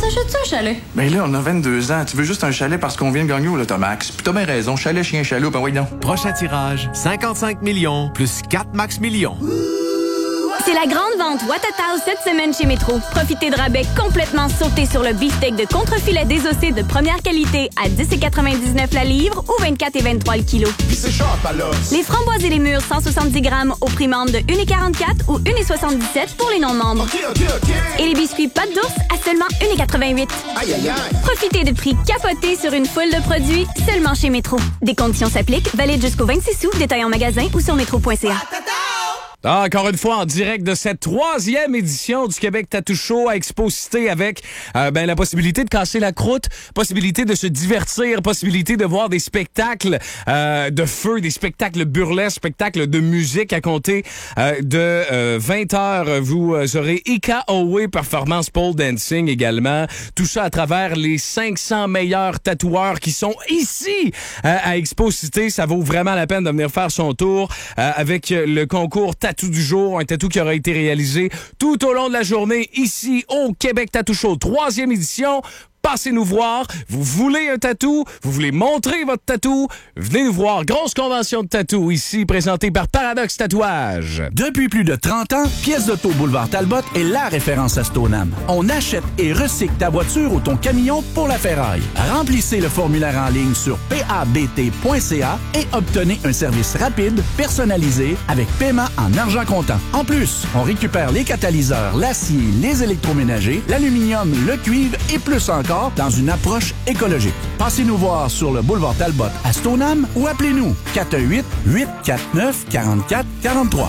s'achète-tu un chalet? Ben là, on a vingt-deux ans. Tu veux juste un chalet parce qu'on vient de gagner au Lotomax. Puis t'as bien raison. Chalet, chien, chaloup, ben oui, non. Prochain tirage, cinquante-cinq millions plus quatre max millions. C'est la grande vente Watatao cette semaine chez Métro. Profitez de rabais complètement sautés sur le beefsteak de contrefilet désossé de première qualité à dix virgule quatre-vingt-dix-neuf la livre ou vingt-quatre et vingt-trois le kilo. Puis c'est cher, pas là. Les framboises et les mûres cent soixante-dix grammes au prix membre de un virgule quarante-quatre ou un virgule soixante-dix-sept pour les non-membres. OK, OK, OK. Et les biscuits pâte d'ours à seulement un virgule quatre-vingt-huit. Aïe, aïe, aïe. Profitez de prix capotés sur une foule de produits seulement chez Métro. Des conditions s'appliquent, valide jusqu'au vingt-six août, détail en magasin ou sur métro point c a. Ah, encore une fois, en direct de cette troisième édition du Québec Tattoo Show à Exposité avec euh, ben, la possibilité de casser la croûte, possibilité de se divertir, possibilité de voir des spectacles euh, de feu, des spectacles burlesques, spectacles de musique à compter euh, de euh, vingt heures. Vous euh, aurez Ika Owe Performance Pole Dancing également. Tout ça à travers les cinq cents meilleurs tatoueurs qui sont ici euh, à Exposité. Ça vaut vraiment la peine de venir faire son tour euh, avec le concours Tattoo du jour, un tatou qui aura été réalisé tout au long de la journée ici au Québec Tattoo Show, troisième édition. Passez nous voir. Vous voulez un tatou? Vous voulez montrer votre tatou? Venez nous voir. Grosse convention de tatou ici, présentée par Paradox Tatouage. Depuis plus de trente ans, Pièces d'auto Boulevard Talbot est la référence à Stoneham. On achète et recycle ta voiture ou ton camion pour la ferraille. Remplissez le formulaire en ligne sur p a b t point c a et obtenez un service rapide, personnalisé, avec paiement en argent comptant. En plus, on récupère les catalyseurs, l'acier, les électroménagers, l'aluminium, le cuivre et plus encore dans une approche écologique. Passez nous voir sur le boulevard Talbot à Stoneham ou appelez-nous quatre un huit, huit quatre neuf, quatre quatre quatre trois.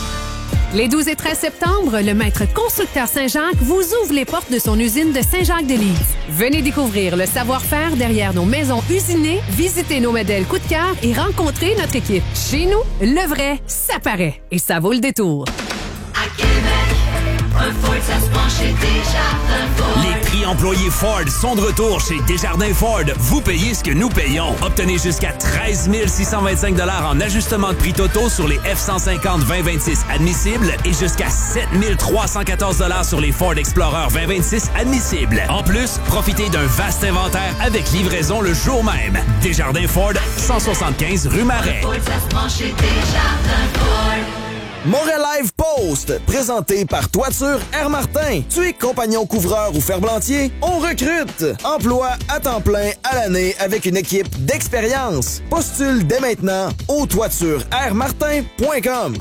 Les douze et treize septembre, le maître constructeur Saint-Jacques vous ouvre les portes de son usine de Saint-Jacques-de-Lise. Venez découvrir le savoir-faire derrière nos maisons usinées, visiter nos modèles coup de cœur et rencontrer notre équipe. Chez nous, le vrai, ça paraît. Et ça vaut le détour. À Québec, un Ford, ça se prend chez Desjardins Ford. Les prix employés Ford sont de retour chez Desjardins Ford. Vous payez ce que nous payons. Obtenez jusqu'à treize mille six cent vingt-cinq dollars en ajustement de prix totaux sur les F cent cinquante vingt vingt-six admissibles et jusqu'à sept mille trois cent quatorze dollars sur les Ford Explorer vingt vingt-six admissibles. En plus, profitez d'un vaste inventaire avec livraison le jour même. Desjardins Ford, cent soixante-quinze rue Marais. Ford, ça se prend chez Desjardins Ford. Montréal Live Post, présenté par Toiture Air Martin. Tu es compagnon couvreur ou ferblantier? On recrute. Emploi à temps plein à l'année avec une équipe d'expérience. Postule dès maintenant au toiture air martin point com.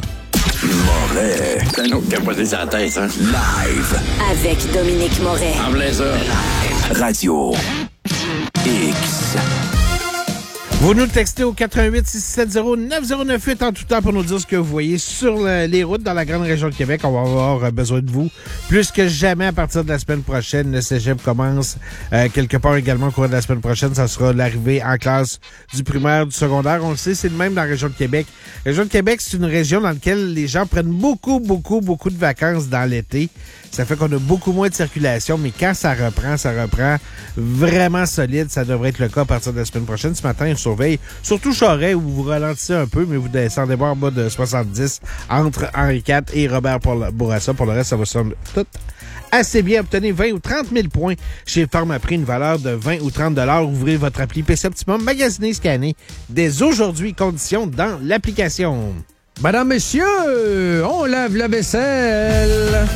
Moret. C'est un autre qui a posé sa tête, hein? Live. Avec Dominique Moret. En plein ça. Radio X. Vous nous textez au quatre un huit, six sept zéro, neuf zéro neuf huit en tout temps pour nous dire ce que vous voyez sur le, les routes dans la grande région de Québec. On va avoir besoin de vous plus que jamais à partir de la semaine prochaine. Le cégep commence euh, quelque part également au cours de la semaine prochaine. Ça sera l'arrivée en classe du primaire, du secondaire. On le sait, c'est le même dans la région de Québec. La région de Québec, c'est une région dans laquelle les gens prennent beaucoup, beaucoup, beaucoup de vacances dans l'été. Ça fait qu'on a beaucoup moins de circulation, mais quand ça reprend, ça reprend vraiment solide. Ça devrait être le cas à partir de la semaine prochaine. Ce matin, on surveille surtout Charest, où vous ralentissez un peu, mais vous descendez pas en bas de soixante-dix entre Henri quatre et Robert Bourassa. Pour le reste, ça va sembler tout assez bien. Obtenez vingt ou trente mille points chez Pharmaprix, une valeur de vingt ou trente dollars. Ouvrez votre appli P C Optimum, magasinez, scannez. Dès aujourd'hui, conditions dans l'application. Madame, messieurs, on lave la vaisselle.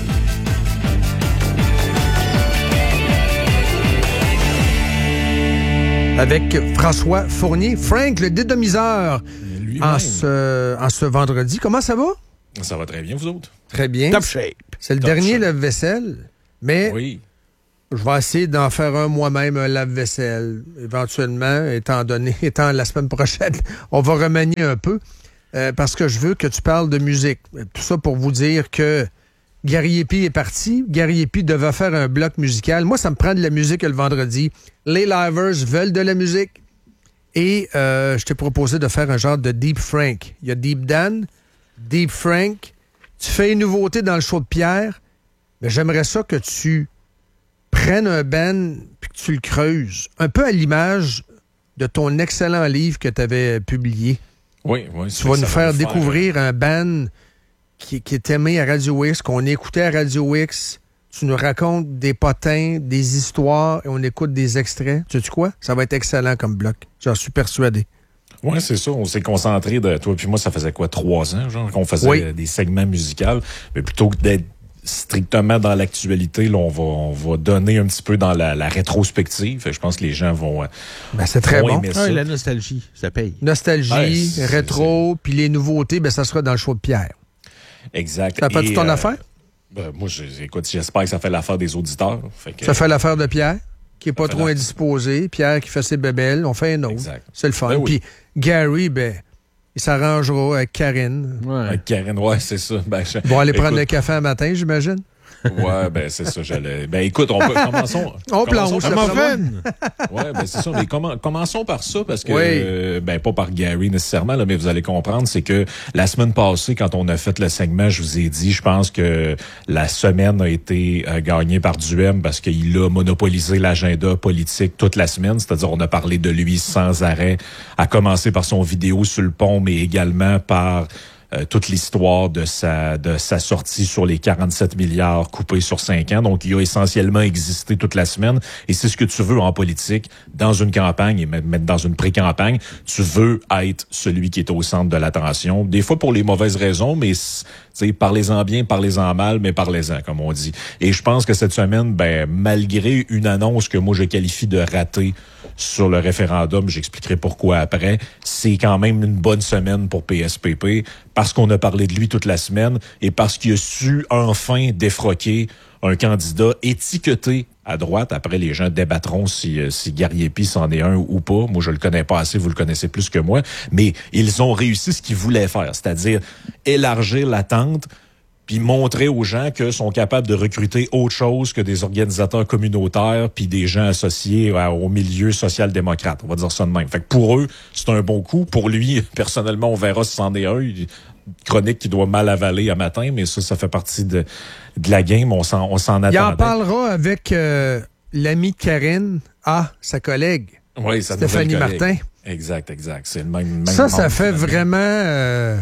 Avec François Fournier, Frank, le dédomiseur, en ce, en ce vendredi. Comment ça va? Ça va très bien, vous autres? Très bien. Top shape. C'est le Top dernier shape. lave-vaisselle, mais oui. Je vais essayer d'en faire un moi-même, un lave-vaisselle, éventuellement, étant donné, étant la semaine prochaine, on va remanier un peu, euh, parce que je veux que tu parles de musique. Tout ça pour vous dire que Gary Epi est parti. Gary Epi devait faire un bloc musical. Moi, ça me prend de la musique le vendredi. Les livers veulent de la musique. Et euh, je t'ai proposé de faire un genre de Deep Frank. Il y a Deep Dan, Deep Frank. Tu fais une nouveauté dans le show de Pierre, mais j'aimerais ça que tu prennes un band puis que tu le creuses. Un peu à l'image de ton excellent livre que tu avais publié. Oui, oui. Tu vas nous faire découvrir un band qui, qui est aimé à Radio X, qu'on écoutait à Radio X tu nous racontes des potins, des histoires, et on écoute des extraits. Tu sais quoi? Ça va être excellent comme bloc. J'en suis persuadé. Oui, c'est ça. On s'est concentré, de toi puis moi, ça faisait quoi, trois ans, genre, qu'on faisait oui. des segments musicaux. Mais plutôt que d'être strictement dans l'actualité, là, on va, on va donner un petit peu dans la, la rétrospective. Je pense que les gens vont. Ben, c'est très vont bon. aimer ça. Ah, la nostalgie, ça paye. Nostalgie, ouais, c'est, rétro, puis les nouveautés, ben, ça sera dans le show de Pierre. Exact. Ça fait-tu ton euh, affaire? Ben, moi, écoute, j'espère que ça fait l'affaire des auditeurs. Fait que, ça fait l'affaire de Pierre, qui est pas trop indisposé. Pierre qui fait ses bébelles. On fait un autre. Exact. C'est le fun. Ben, oui. Puis Gary, ben, il s'arrangera avec Karine. Ouais. Avec Karine, ouais, c'est ça. Ben, je... Ils vont aller écoute, prendre le café un matin, j'imagine. Ouais, ben c'est ça, j'allais. Ben écoute, on peut commençons. On plonge, par... le Ouais, ben c'est ça. Mais comm... commençons par ça parce que, oui. euh, ben pas par Gary nécessairement, là, mais vous allez comprendre, c'est que la semaine passée, quand on a fait le segment, je vous ai dit, je pense que la semaine a été euh, gagnée par Duhem parce qu'il a monopolisé l'agenda politique toute la semaine. C'est-à-dire, on a parlé de lui sans arrêt, à commencer par son vidéo sur le pont, mais également par Euh, toute l'histoire de sa de sa sortie sur les quarante-sept milliards coupés sur cinq ans. Donc, il a essentiellement existé toute la semaine. Et c'est ce que tu veux en politique, dans une campagne et même dans une pré-campagne. Tu veux être celui qui est au centre de l'attention. Des fois pour les mauvaises raisons, mais t'sais, parlez-en bien, parlez-en mal, mais parlez-en, comme on dit. Et je pense que cette semaine, ben malgré une annonce que moi je qualifie de ratée sur le référendum, j'expliquerai pourquoi après, c'est quand même une bonne semaine pour P S P P parce qu'on a parlé de lui toute la semaine et parce qu'il a su enfin défroquer un candidat étiqueté à droite. Après, les gens débattront si, si Gariepi c'en est un ou pas. Moi, je le connais pas assez, vous le connaissez plus que moi. Mais ils ont réussi ce qu'ils voulaient faire, c'est-à-dire élargir l'attente puis montrer aux gens qu'ils sont capables de recruter autre chose que des organisateurs communautaires puis des gens associés à, au milieu social-démocrate. On va dire ça de même. Fait que pour eux, c'est un bon coup. Pour lui, personnellement, on verra si c'en est un. Une chronique qui doit mal avaler à matin, mais ça, ça fait partie de, de la game. On s'en, on s'en attendait. Il en parlera avec euh, l'ami de Karine, ah, sa collègue, oui, sa Stéphanie Martin. Exact, exact. C'est le même, même ça, ça fait vraiment... Euh,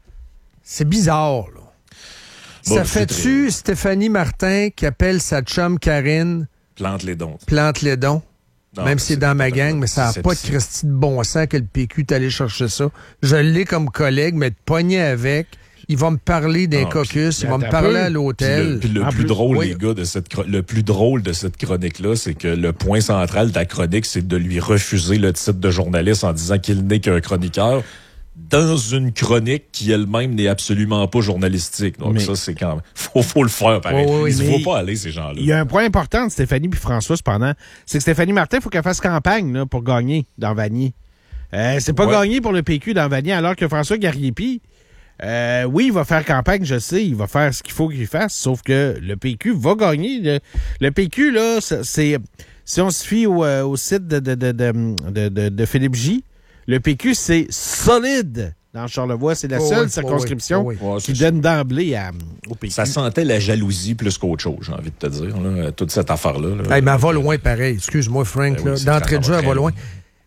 c'est bizarre, là. Bon, ça fait-tu très... Stéphanie Martin qui appelle sa chum Karine? Plante les dons. Plante les dons. Non, même si c'est dans ma gang, mais ça n'a pas de c'est... Christy de bon sens que le P Q est allé chercher ça. Je l'ai comme collègue, mais de pogner avec. Il va me parler d'un caucus, il va me parler à l'hôtel. Puis le, puis le plus, plus drôle, oui. les gars, de cette le plus drôle de cette chronique-là, c'est que le point central de la chronique, c'est de lui refuser le titre de journaliste en disant qu'il n'est qu'un chroniqueur dans une chronique qui elle-même n'est absolument pas journalistique. Donc mais... ça, c'est quand même... Faut, faut le faire, pareil. Oh, oui, il ne faut pas aller, ces gens-là. Il y a un point important de Stéphanie puis François, cependant. C'est que Stéphanie Martin, il faut qu'elle fasse campagne là, pour gagner dans Vanier. Euh, c'est pas ouais. gagné pour le P Q dans Vanier, alors que François Gariepi, euh, oui, il va faire campagne, je sais, il va faire ce qu'il faut qu'il fasse, sauf que le P Q va gagner. Le, le P Q, là, c'est... Si on se fie au, au site de, de, de, de, de, de Philippe J., le P Q, c'est solide dans Charlevoix. C'est la oh seule oui, circonscription oh oui, oh oui. qui donne d'emblée à, au P Q. Ça sentait la jalousie plus qu'autre chose, j'ai envie de te dire, là, toute cette affaire-là. Là, hey, mais elle va loin pareil. Excuse-moi, Frank. Ben oui, d'entrée de jeu, elle va loin.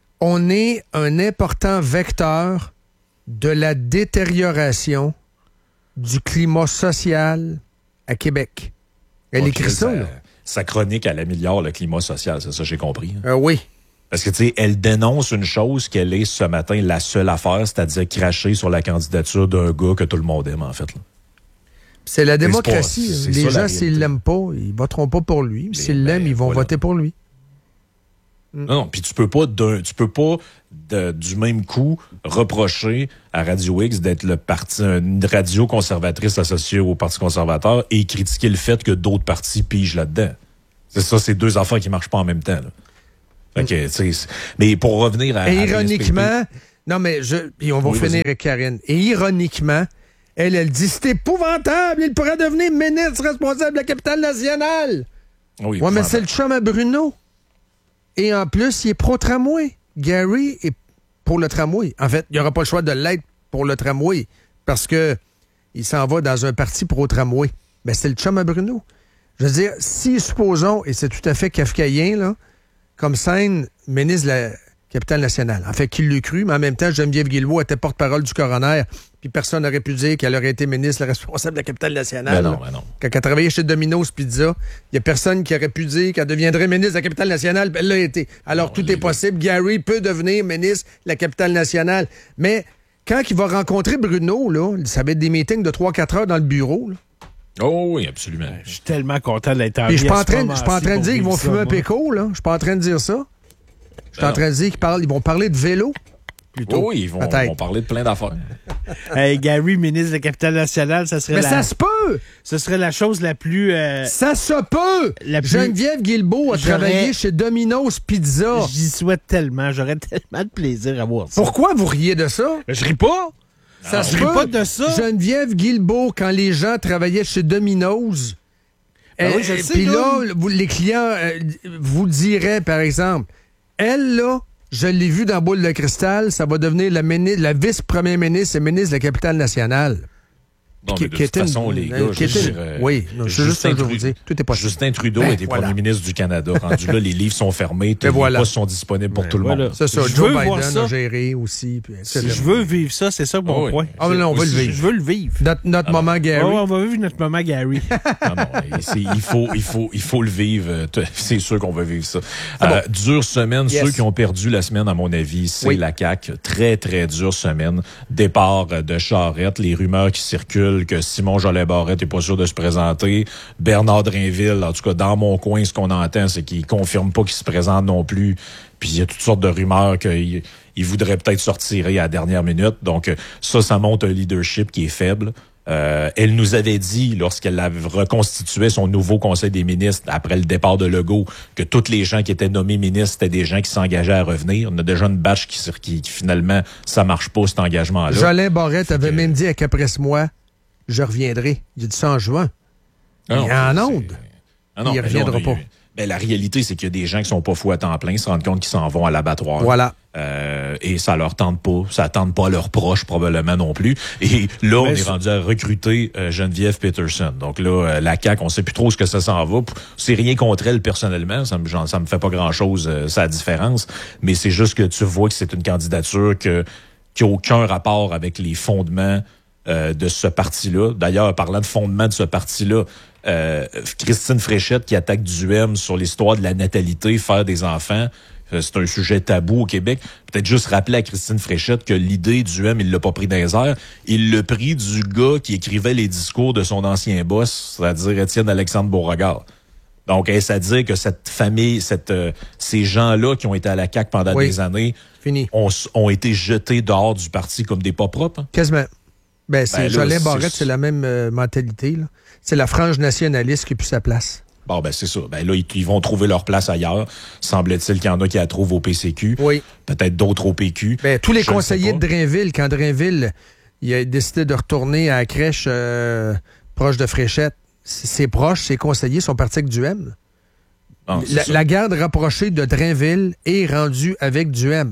On est un important vecteur de la détérioration du climat social à Québec. Elle okay, écrit ça, ça là. Sa chronique, elle améliore le climat social, c'est ça, j'ai compris. Euh, oui. Parce que, tu sais, elle dénonce une chose qu'elle est, ce matin, la seule affaire, c'est-à-dire cracher sur la candidature d'un gars que tout le monde aime, en fait. Là. C'est la démocratie. C'est pas, c'est les gens, s'ils l'aiment pas, ils voteront pas pour lui. S'ils l'aiment, ben, ils vont voilà. voter pour lui. Non, non, puis tu peux pas, d'un, tu peux pas de, du même coup reprocher à Radio X d'être le parti, une radio conservatrice associée au Parti conservateur et critiquer le fait que d'autres partis pigent là-dedans. C'est ça, c'est deux affaires qui marchent pas en même temps, là. Okay, mais pour revenir à... Et ironiquement, non mais je, et on va oui, finir avec Karine. Et ironiquement, elle, elle dit, c'est épouvantable, il pourrait devenir ministre responsable de la capitale nationale. Oui, ouais, mais c'est le chum à Bruno. Et en plus, il est pro-tramway. Gary est pour le tramway. En fait, il n'y aura pas le choix de l'être pour le tramway parce que il s'en va dans un parti pro-tramway. Mais c'est le chum à Bruno. Je veux dire, si supposons, et c'est tout à fait kafkaïen, là, comme scène, ministre de la, capitale nationale. En fait, qui l'a cru, mais en même temps, Geneviève Guilbeault était porte-parole du coroner, puis personne n'aurait pu dire qu'elle aurait été ministre responsable de la capitale nationale. Ben non, ben non. Quand elle travaillait chez Domino's Pizza, il n'y a personne qui aurait pu dire qu'elle deviendrait ministre de la capitale nationale, puis elle l'a été. Alors, non, tout est possible. Gary peut devenir ministre de la capitale nationale. Mais quand il va rencontrer Bruno, là, ça va être des meetings de trois quatre heures dans le bureau, là. Oh oui, absolument. Je suis tellement content de l'être en Je suis pas en train, je suis pas en train de dire qu'ils vont fumer un péco, là. Je suis pas en train de dire ça. Je suis en train de dire qu'ils parlent, ils vont parler de vélo. Plutôt. Oh oui, ils vont, vont parler de plein d'affaires. Hey, Gary, ministre de la capitale nationale, ça serait Mais la... ça se peut! Ce serait la chose la plus... Euh... Ça se peut! La plus... Geneviève Guilbeault a J'aurais... travaillé chez Domino's Pizza. J'y souhaite tellement. J'aurais tellement de plaisir à voir ça. Pourquoi vous riez de ça? Je ris pas! Ça se rit pas de ça. Geneviève Guilbeault, quand les gens travaillaient chez Domino's, ben oui, je le sais, puis là, vous, les clients euh, vous diraient, par exemple, elle, là, je l'ai vue dans Boule de cristal, ça va devenir la, mini- la vice-première ministre et ministre de la capitale nationale. Non, mais de toute façon, les gars, je veux dire, euh, oui, non, c'est juste ça que je vous dis. Tout est possible. Justin Trudeau ben, était voilà. premier ministre du Canada. Rendu là, les livres sont fermés, tous les voilà. postes sont disponibles pour ben, tout le voilà. monde. C'est ça, je Joe veux Biden a géré aussi. Puis, je veux vivre ça, c'est ça mon oh, point. Oui. Ah, non, on va le vivre. Je veux le vivre. Notre, notre ah, moment non. Gary. Oh, on va vivre notre moment Gary. non, non, il, faut, il, faut, il faut le vivre. C'est sûr qu'on va vivre ça. Ah, euh, bon. Dure semaine. Yes. Ceux qui ont perdu la semaine, à mon avis, c'est oui. la C A Q. Très, très dure semaine. Départ de Charette, les rumeurs qui circulent que Simon Jolin-Barrette n'est pas sûr de se présenter. Bernard Drainville, en tout cas, dans mon coin, ce qu'on entend, c'est qu'il confirme pas qu'il se présente non plus. Puis il y a toutes sortes de rumeurs qu'il il voudrait peut-être sortir à la dernière minute. Donc ça, ça montre un leadership qui est faible. Euh, elle nous avait dit, lorsqu'elle avait reconstitué son nouveau conseil des ministres après le départ de Legault, que tous les gens qui étaient nommés ministres, c'était des gens qui s'engageaient à revenir. On a déjà une batch qui, qui, qui finalement, ça marche pas, cet engagement-là. Jolin-Barrette avait que... même dit à qu'après-moi, je reviendrai. Il a dit ça en juin. Ah non, il est en onde. Ah non, il ne reviendra là, pas. Ben, la réalité, c'est qu'il y a des gens qui sont pas fous à temps plein, se rendent compte qu'ils s'en vont à l'abattoir. Voilà. Euh, et ça leur tente pas. Ça tente pas leurs proches, probablement non plus. Et là, Mais on est ça... rendu à recruter euh, Geneviève Peterson. Donc là, euh, la C A Q, on sait plus trop ce que ça s'en va. C'est rien contre elle personnellement. Ça me, genre, ça me fait pas grand-chose, euh, ça a différence. Mais c'est juste que tu vois que c'est une candidature que, qui n'a aucun rapport avec les fondements Euh, de ce parti-là. D'ailleurs, parlant de fondement de ce parti-là, euh, Christine Fréchette qui attaque du M sur l'histoire de la natalité, faire des enfants, euh, c'est un sujet tabou au Québec. Peut-être juste rappeler à Christine Fréchette que l'idée du M, il l'a pas pris dans les airs. Il l'a pris du gars qui écrivait les discours de son ancien boss, c'est-à-dire Étienne-Alexandre Beauregard. Donc, est-ce à dire que cette famille, cette, euh, ces gens-là qui ont été à la C A Q pendant oui. des années Fini. Ont, ont été jetés dehors du parti comme des pas propres? Hein? Quasiment. Ben, c'est ben Jolin-Barrette, c'est... c'est la même euh, mentalité, là. C'est la frange nationaliste qui a plus sa place. Bon, ben, c'est ça. Ben, là, ils, ils vont trouver leur place ailleurs. Semble-t-il qu'il y en a qui la trouvent au P C Q. Oui. Peut-être d'autres au P Q. Ben, tous les Je conseillers de Drainville, quand Drainville, il a décidé de retourner à la crèche euh, proche de Fréchette, ses proches, ses conseillers sont partis avec du M. Ah, la, la garde rapprochée de Drainville est rendue avec du M.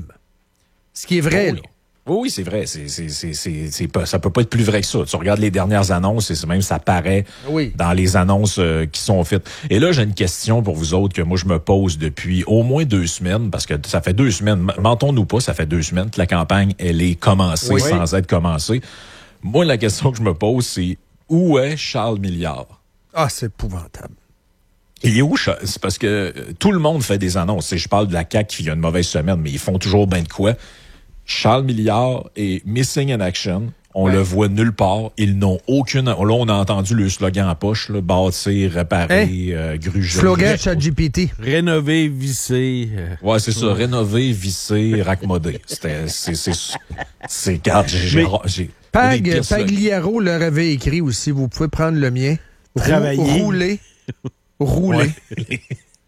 Ce qui est vrai, oh, là. Oui, oui, c'est vrai. C'est, c'est, c'est, c'est, c'est pas, ça peut pas être plus vrai que ça. Tu regardes les dernières annonces et c'est même ça paraît oui. dans les annonces euh, qui sont faites. Et là, j'ai une question pour vous autres que moi, je me pose depuis au moins deux semaines, parce que ça fait deux semaines, mentons-nous pas, ça fait deux semaines que la campagne, elle est commencée oui. sans être commencée. Moi, la question que je me pose, c'est où est Charles Milliard? Ah, c'est épouvantable. Il est où? C'est parce que tout le monde fait des annonces. Je parle de la C A Q qui a une mauvaise semaine, mais ils font toujours bien de quoi. Charles Milliard est missing in action. On ouais. le voit nulle part. Ils n'ont aucune... Là, on a entendu le slogan en poche, là, bâtir, réparer, hey. euh, gruger. Slogan ChatGPT. Rénover, visser. Euh... Ouais, c'est ça. Rénover, visser, raccommoder. C'était... C'est... C'est... C'est... Garde, j'ai... Mais, j'ai Pag, Pagliaro leur avait écrit aussi. Vous pouvez prendre le mien. Travailler. Rouler. Rouler. Ouais.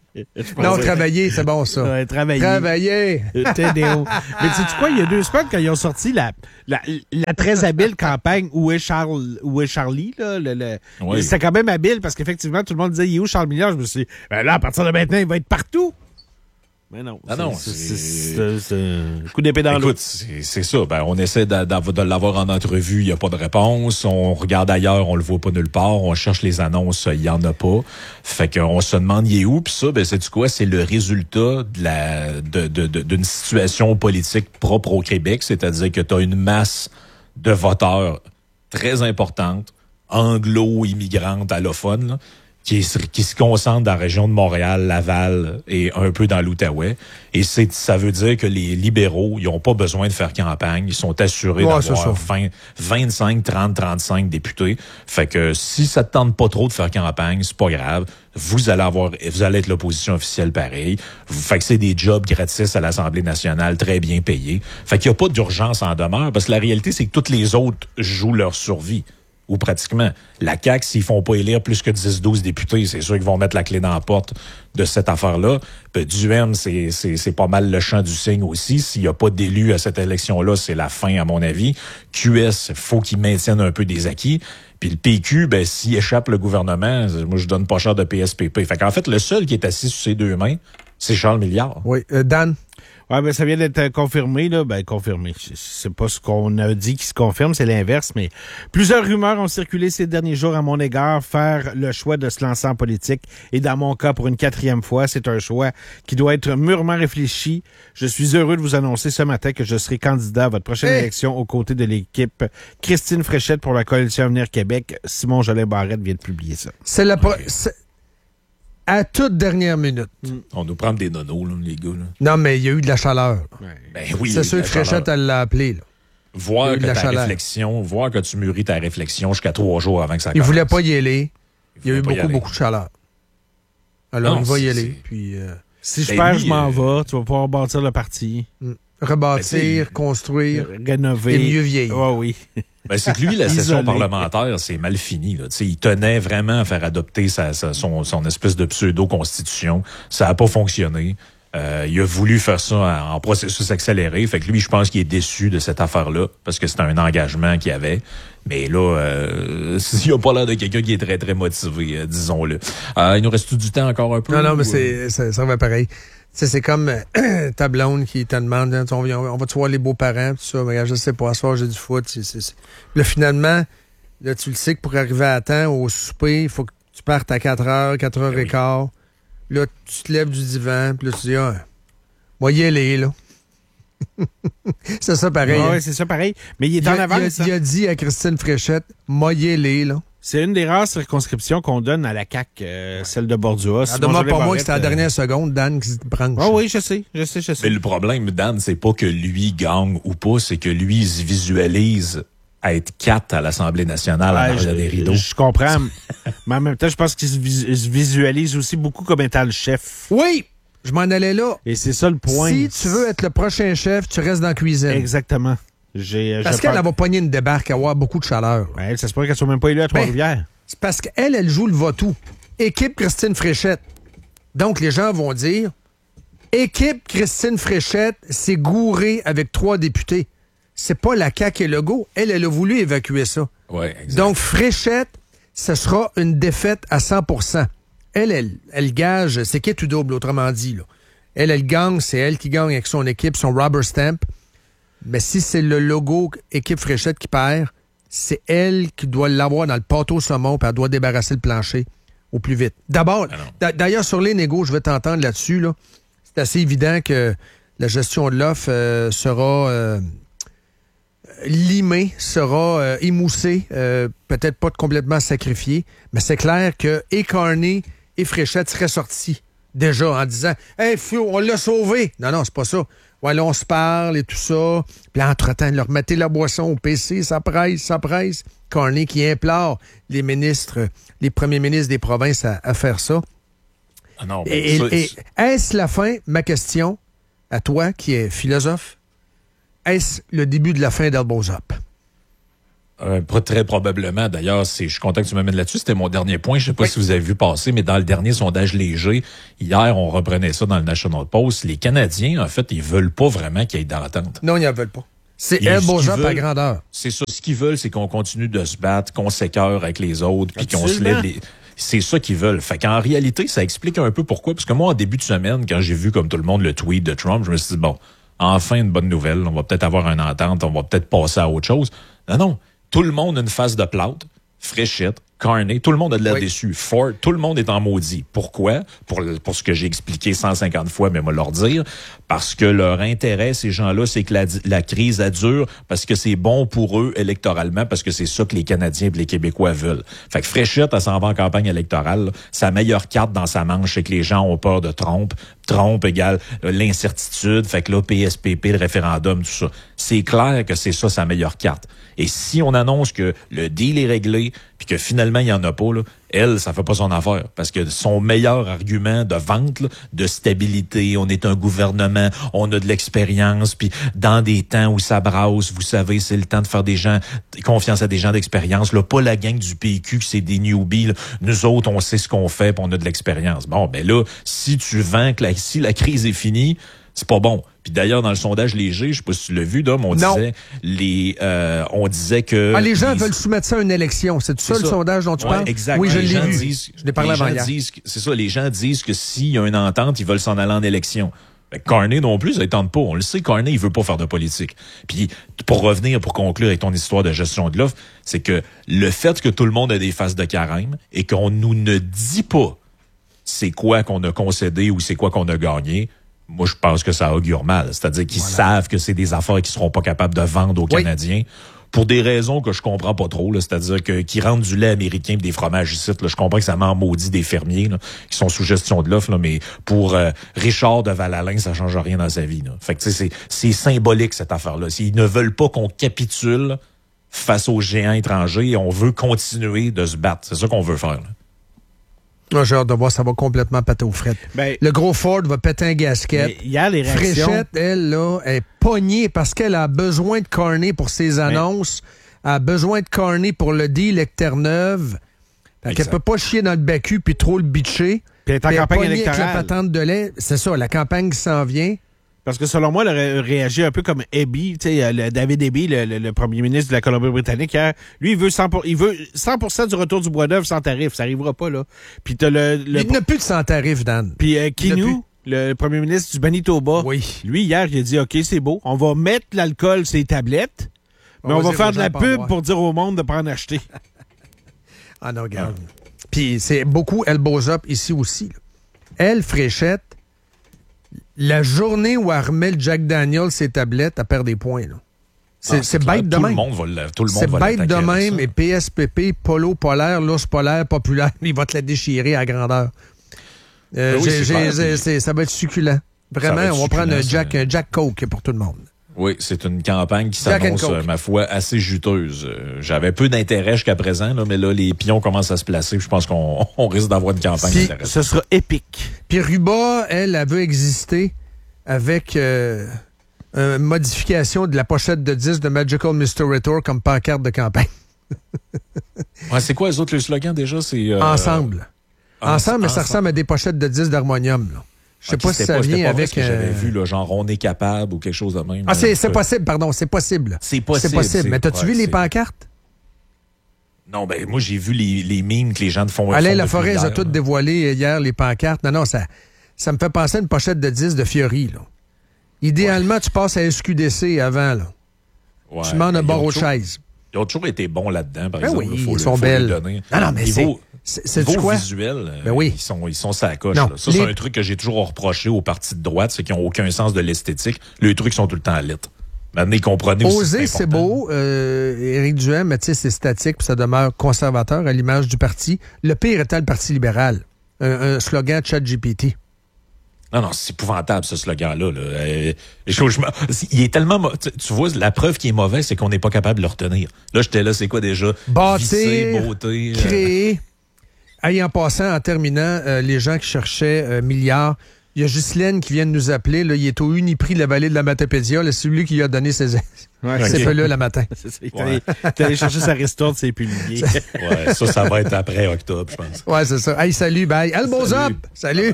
Non, travailler, c'est bon, ça. Ouais, travailler. Travailler. Mais sais-tu quoi, il y a deux semaines, quand ils ont sorti la, la, la très habile campagne Où est Charles, où est Charlie, là, le, le, oui. c'était quand même habile parce qu'effectivement, tout le monde disait, il est où Charles Milliard? Je me suis dit, ben là, à partir de maintenant, il va être partout. Mais non. Ah non, c'est, c'est, c'est, c'est, c'est un coup d'épée dans l'eau. Écoute, c'est, c'est ça. Ben, on essaie de, de, de l'avoir en entrevue, il n'y a pas de réponse. On regarde ailleurs, on le voit pas nulle part. On cherche les annonces, il y en a pas. Fait qu'on se demande, il est où? Puis ça, ben, sais-tu quoi? C'est le résultat de la, de, de, de, d'une situation politique propre au Québec. C'est-à-dire que tu as une masse de voteurs très importante, anglo-immigrantes, allophones, là, qui, qui se concentrent dans la région de Montréal, Laval et un peu dans l'Outaouais. Et c'est, ça veut dire que les libéraux, ils n'ont pas besoin de faire campagne. Ils sont assurés ouais, d'avoir vingt, vingt-cinq, trente, trente-cinq députés. Fait que si ça te tente pas trop de faire campagne, c'est pas grave. Vous allez avoir, vous allez être l'opposition officielle pareil. Fait que c'est des jobs gratis à l'Assemblée nationale, très bien payés. Fait qu'il n'y a pas d'urgence en demeure, parce que la réalité, c'est que toutes les autres jouent leur survie. Ou pratiquement. La C A Q, s'ils font pas élire plus que dix douze députés, c'est sûr qu'ils vont mettre la clé dans la porte de cette affaire-là. Puis du M, c'est, c'est, c'est pas mal le champ du signe aussi. S'il y a pas d'élus à cette élection-là, c'est la fin, à mon avis. Q S, faut qu'ils maintiennent un peu des acquis. Puis le P Q, ben, s'il échappe le gouvernement, moi, je donne pas cher de P S P P. Fait qu'en fait, le seul qui est assis sur ses deux mains, c'est Charles Milliard. Oui. Euh, Dan? Ouais, ben, ça vient d'être confirmé, là. Ben, confirmé. C'est pas ce qu'on a dit qui se confirme, c'est l'inverse, mais plusieurs rumeurs ont circulé ces derniers jours à mon égard, faire le choix de se lancer en politique. Et dans mon cas, pour une quatrième fois, c'est un choix qui doit être mûrement réfléchi. Je suis heureux de vous annoncer ce matin que je serai candidat à votre prochaine hey. élection aux côtés de l'équipe Christine Fréchette pour la Coalition Avenir Québec. Simon Jolin-Barrette vient de publier ça. C'est la pro- c'est... À toute dernière minute. Mm. On nous prend des nonos, là, les gars. Là. Non, mais il y a eu de la chaleur. Ouais. Ben oui, c'est sûr que Fréchette, elle l'a appelé. Là. Voir que ta chaleur. réflexion, voir que tu mûris ta réflexion jusqu'à trois jours avant que ça commence. Il voulait pas y aller. Il, il y a eu beaucoup, beaucoup de chaleur. Alors, non, on va y aller. Puis, euh... si je ben perds, lui, je m'en euh... vais. Tu vas pouvoir bâtir le parti. Mm. Rebâtir, ben, construire. Rénover. Et mieux vieillir. Oh, oui. Ben, c'est que lui, la session parlementaire, c'est mal fini. Là. Il tenait vraiment à faire adopter sa, sa, son, son espèce de pseudo-constitution. Ça n'a pas fonctionné. Euh, il a voulu faire ça en, en processus accéléré. Fait que lui, je pense qu'il est déçu de cette affaire-là parce que c'était un engagement qu'il avait. Mais là, euh, il n'a pas l'air de quelqu'un qui est très, très motivé, euh, disons-le. Euh, il nous reste tout du temps encore un peu? Non, non, mais ou... c'est, ça, ça va pareil. T'sais, c'est comme euh, ta blonde qui te demande hein, on, on va-tu voir les beaux-parents, tout ça, mais je sais pas, ce soir j'ai du foot. C'est, c'est, c'est. Là, finalement, là, tu le sais que pour arriver à temps au souper, il faut que tu partes à quatre heures, quatre heures quinze. Oui. Là, tu te lèves du divan, puis là, tu dis, ah, moi, y aller, là. C'est ça pareil. Oui, hein? c'est ça pareil. Mais il est en avance. Il, il a dit à Christine Fréchette, moi, y aller, là. C'est une des rares circonscriptions qu'on donne à la C A Q, euh, celle de Bordeaux. Ah, demande pas moi que c'était à la dernière euh... seconde, Dan, qui se branche. Oh oui, je sais, je sais, je sais. Mais le problème, Dan, c'est pas que lui gagne ou pas, c'est que lui, il se visualise à être quatre à l'Assemblée nationale ouais, en arrière des rideaux. Je comprends, mais en même temps, je pense qu'il se, vis- se visualise aussi beaucoup comme étant le chef. Oui! Je m'en allais là. Et c'est ça le point. Si tu veux être le prochain chef, tu restes dans la cuisine. Exactement. J'ai, parce qu'elle, elle va pogner une débarque, avoir beaucoup de chaleur. Ouais, ça se pourrait qu'elle soit même pas élue à Trois-Rivières. Ben, c'est parce qu'elle, elle joue le va-tout. Équipe Christine Fréchette. Donc, les gens vont dire, équipe Christine Fréchette, c'est gouré avec trois députés. C'est pas la C A Q et Legault. Elle, elle a voulu évacuer ça. Ouais, exact. Donc, Fréchette, ce sera une défaite à cent pour cent. Elle, elle, elle gage, c'est qui est tout double, autrement dit. Là. Elle, elle gagne, c'est elle qui gagne avec son équipe, son rubber stamp. Mais si c'est le logo équipe Fréchette qui perd, c'est elle qui doit l'avoir dans le pâteau saumon, puis elle doit débarrasser le plancher au plus vite. D'abord, ah d'ailleurs, sur les négos, je vais t'entendre là-dessus. Là. C'est assez évident que la gestion de l'offre euh, sera euh, limée, sera euh, émoussée, euh, peut-être pas complètement sacrifiée, mais c'est clair que et Carney et Fréchette seraient sortis déjà en disant « Hey, Fio, on l'a sauvé! » Non, non, c'est pas ça. Ouais, là, on se parle et tout ça. Puis entre-temps, leur mettez la boisson au P C, ça presse, ça presse. Carney qui implore les ministres, les premiers ministres des provinces à, à faire ça. Ah non, ben, et, ça, et, et est-ce la fin, ma question, à toi qui es philosophe, est-ce le début de la fin d'Elbows Up? Euh, très probablement. D'ailleurs, c'est, je suis content que tu m'amènes là-dessus. C'était mon dernier point. Je sais pas oui. si vous avez vu passer, mais dans le dernier sondage léger, hier, on reprenait ça dans le National Post. Les Canadiens, en fait, ils veulent pas vraiment qu'il y ait d'entente. Non, ils en veulent pas. C'est Elbows Up à grandeur. C'est ça. Ce qu'ils veulent, c'est qu'on continue de se battre, qu'on s'écœure avec les autres, puis qu'on se lève les... C'est ça qu'ils veulent. Fait qu'en réalité, ça explique un peu pourquoi. Parce que moi, en début de semaine, quand j'ai vu, comme tout le monde, le tweet de Trump, je me suis dit, bon, enfin une bonne nouvelle. On va peut-être avoir une entente. On va peut-être passer à autre chose. Non, non. Tout le monde a une face de plâtre, Fréchette, Carney, tout le monde a de l'air oui. déçu. Ford, tout le monde est en maudit. Pourquoi? Pour, pour ce que j'ai expliqué cent cinquante fois, mais moi leur dire. Parce que leur intérêt, ces gens-là, c'est que la, la crise a dure, parce que c'est bon pour eux électoralement, parce que c'est ça que les Canadiens et les Québécois veulent. Fait que Fréchette, elle s'en va en campagne électorale. Là. Sa meilleure carte dans sa manche, c'est que les gens ont peur de Trump. Trump égale euh, l'incertitude. Fait que là, P S P P, le référendum, tout ça. C'est clair que c'est ça sa meilleure carte. Et si on annonce que le deal est réglé, puis que finalement, il n'y en a pas, là, elle, ça fait pas son affaire. Parce que son meilleur argument de vente, là, de stabilité, on est un gouvernement, on a de l'expérience, puis dans des temps où ça brasse, vous savez, c'est le temps de faire des gens, confiance à des gens d'expérience, là, pas la gang du P Q, c'est des newbies, là. Nous autres, on sait ce qu'on fait, puis on a de l'expérience. Bon, ben là, si tu vends que la, si la crise est finie, c'est pas bon. Puis d'ailleurs, dans le sondage léger, je sais pas si tu l'as vu, Dom, on non. disait les, euh, on disait que ah, les gens les... veulent soumettre ça à une élection. C'est ça, ça le sondage dont tu ouais, parles? Exact. Oui, je l'ai vu. Disent, je l'ai parlé avant hier. C'est ça, les gens disent que s'il y a une entente, ils veulent s'en aller en élection. Ben, Carney non plus, ça ne tente pas. On le sait, Carney, il veut pas faire de politique. Puis, pour revenir, pour conclure avec ton histoire de gestion de l'offre, c'est que le fait que tout le monde a des faces de carême et qu'on nous ne dit pas c'est quoi qu'on a concédé ou c'est quoi qu'on a gagné, moi, je pense que ça augure mal. C'est-à-dire qu'ils voilà. savent que c'est des affaires qu'ils seront pas capables de vendre aux oui. Canadiens. Pour des raisons que je comprends pas trop, là, c'est-à-dire que qu'ils rendent du lait américain et des fromages ici, là, je comprends que ça m'en maudit des fermiers là, qui sont sous gestion de l'offre, là, mais pour euh, Richard de Val-Alain, ça change rien dans sa vie. Là. Fait que c'est, c'est symbolique cette affaire-là. S'ils ne veulent pas qu'on capitule face aux géants étrangers, on veut continuer de se battre. C'est ça qu'on veut faire. Là. Moi, j'ai hâte de voir, ça va complètement péter aux frettes. Ben, le gros Ford va péter un gasket. Hier, les réactions... Fréchette, elle, là, est pognée parce qu'elle a besoin de Carney pour ses annonces, mais... a besoin de Carney pour le deal avec Terre-Neuve. Elle ne peut pas chier dans le B Q puis trop le bitcher. Puis elle est en puis campagne elle électorale. Avec la patente de lait. C'est ça, la campagne qui s'en vient. Parce que selon moi, elle aurait réagi un peu comme Eby, tu sais, le David Eby, le, le, le premier ministre de la Colombie-Britannique. Hier, lui, il veut cent pour cent, il veut cent pour cent du retour du Bois-d'Œuvre sans tarif. Ça n'arrivera pas, là. Puis t'as le, le... Il n'y a plus de sans tarif, Dan. Puis euh, Kinou, le premier ministre du Manitoba, oui. lui, hier, il a dit, OK, c'est beau, on va mettre l'alcool sur les tablettes, mais on, on va, va faire de la pub pour dire au monde de pas en acheter. Ah non, regarde. Ah. Puis c'est beaucoup elbows up ici aussi. Là. Elle, Fréchette, la journée où elle remet le Jack Daniel ses tablettes, elle perd des points. Là. C'est, ah, c'est, c'est bête de tout même. Le monde va le, tout le monde c'est va bête de même. Et P S P P, Polo polaire, l'ours polaire, populaire, il va te la déchirer à grandeur. Euh, ben oui, j'ai, j'ai, j'ai, c'est, ça va être succulent. Vraiment, va être on va prendre un Jack, un Jack Coke pour tout le monde. Oui, c'est une campagne qui s'annonce, euh, ma foi, assez juteuse. Euh, j'avais peu d'intérêt jusqu'à présent, là, mais là, les pions commencent à se placer. Je pense qu'on on risque d'avoir une campagne Puis, intéressante. Ce sera épique. Puis Ruba, elle, elle veut exister avec euh, une modification de la pochette de disque de Magical mister Retour comme pancarte de campagne. Ouais, c'est quoi les autres, le slogan déjà? C'est euh, Ensemble. En, ensemble, mais ensemble. ça ressemble à des pochettes de disques d'harmonium, là. Je sais okay, pas si ça pas, vient pas avec... Ce que euh... j'avais vu, là, genre on est capable ou quelque chose de même. Ah, c'est, c'est possible, pardon, c'est possible. C'est possible. C'est possible. C'est, mais t'as-tu ouais, vu les c'est... pancartes? Non, ben moi, j'ai vu les, les mimes que les gens font. Alain Laforêt a toutes dévoilé hier, les pancartes. Non, non, ça, ça me fait penser à une pochette de disques de Fiori, là. Idéalement, ouais. tu passes à S Q D C avant, là. Ouais, tu demandes un bord aux chaises. Ils ont toujours été bons là-dedans, par ben exemple. oui, faut, ils sont faut belles. Donner. Non, non, mais niveau, c'est... C'est, c'est quoi? visuel, ben oui. ils sont ils sont sa coche. Non, là. Ça, les... c'est un truc que j'ai toujours reproché aux partis de droite, c'est qu'ils n'ont aucun sens de l'esthétique. Les trucs sont tout le temps à lettre. Maintenant, ils comprenaient aussi. Oser, c'est, c'est beau. Euh, Éric Duhem, mais tu sais, c'est statique, puis ça demeure conservateur à l'image du parti. Le pire étant le Parti libéral. Un, un slogan ChatGPT. Non, non, c'est épouvantable, ce slogan-là. Là. Euh, je, je, il est tellement... Tu, tu vois, la preuve qui est mauvaise, c'est qu'on n'est pas capable de le retenir. Là, j'étais là, c'est quoi déjà? Bâtir, visser, beauté... créer... Euh... Hey, en passant, en terminant, euh, les gens qui cherchaient euh, milliards, il y a Ghislaine qui vient de nous appeler. Là, il est au Uniprix de la vallée de la Matapédia. C'est celui qui a donné ses... Ouais, c'est peu là le matin. C'est ça, il est allé, ouais. allé chercher sa ristourne, c'est publié. Ouais, ça, ça va être après octobre, je pense. Ouais, c'est ça. Hey, salut, bye. Elbows up! Salut!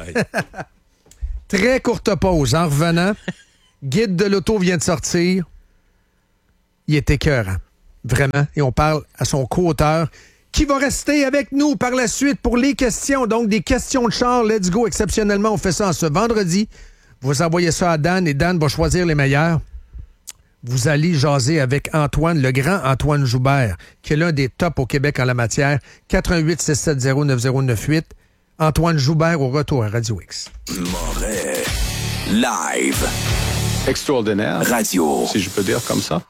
Très courte pause. En revenant, Guide de l'auto vient de sortir. Il est écœurant. Vraiment. Et on parle à son co-auteur qui va rester avec nous par la suite pour les questions. Donc, des questions de char. Let's go. Exceptionnellement, on fait ça en ce vendredi. Vous envoyez ça à Dan et Dan va choisir les meilleurs. Vous allez jaser avec Antoine, le grand Antoine Joubert, qui est l'un des tops au Québec en la matière. quatre un huit, six sept zéro, neuf zéro neuf huit. Antoine Joubert au retour à Radio X. Moret. Live. Extraordinaire. Radio. Si je peux dire comme ça.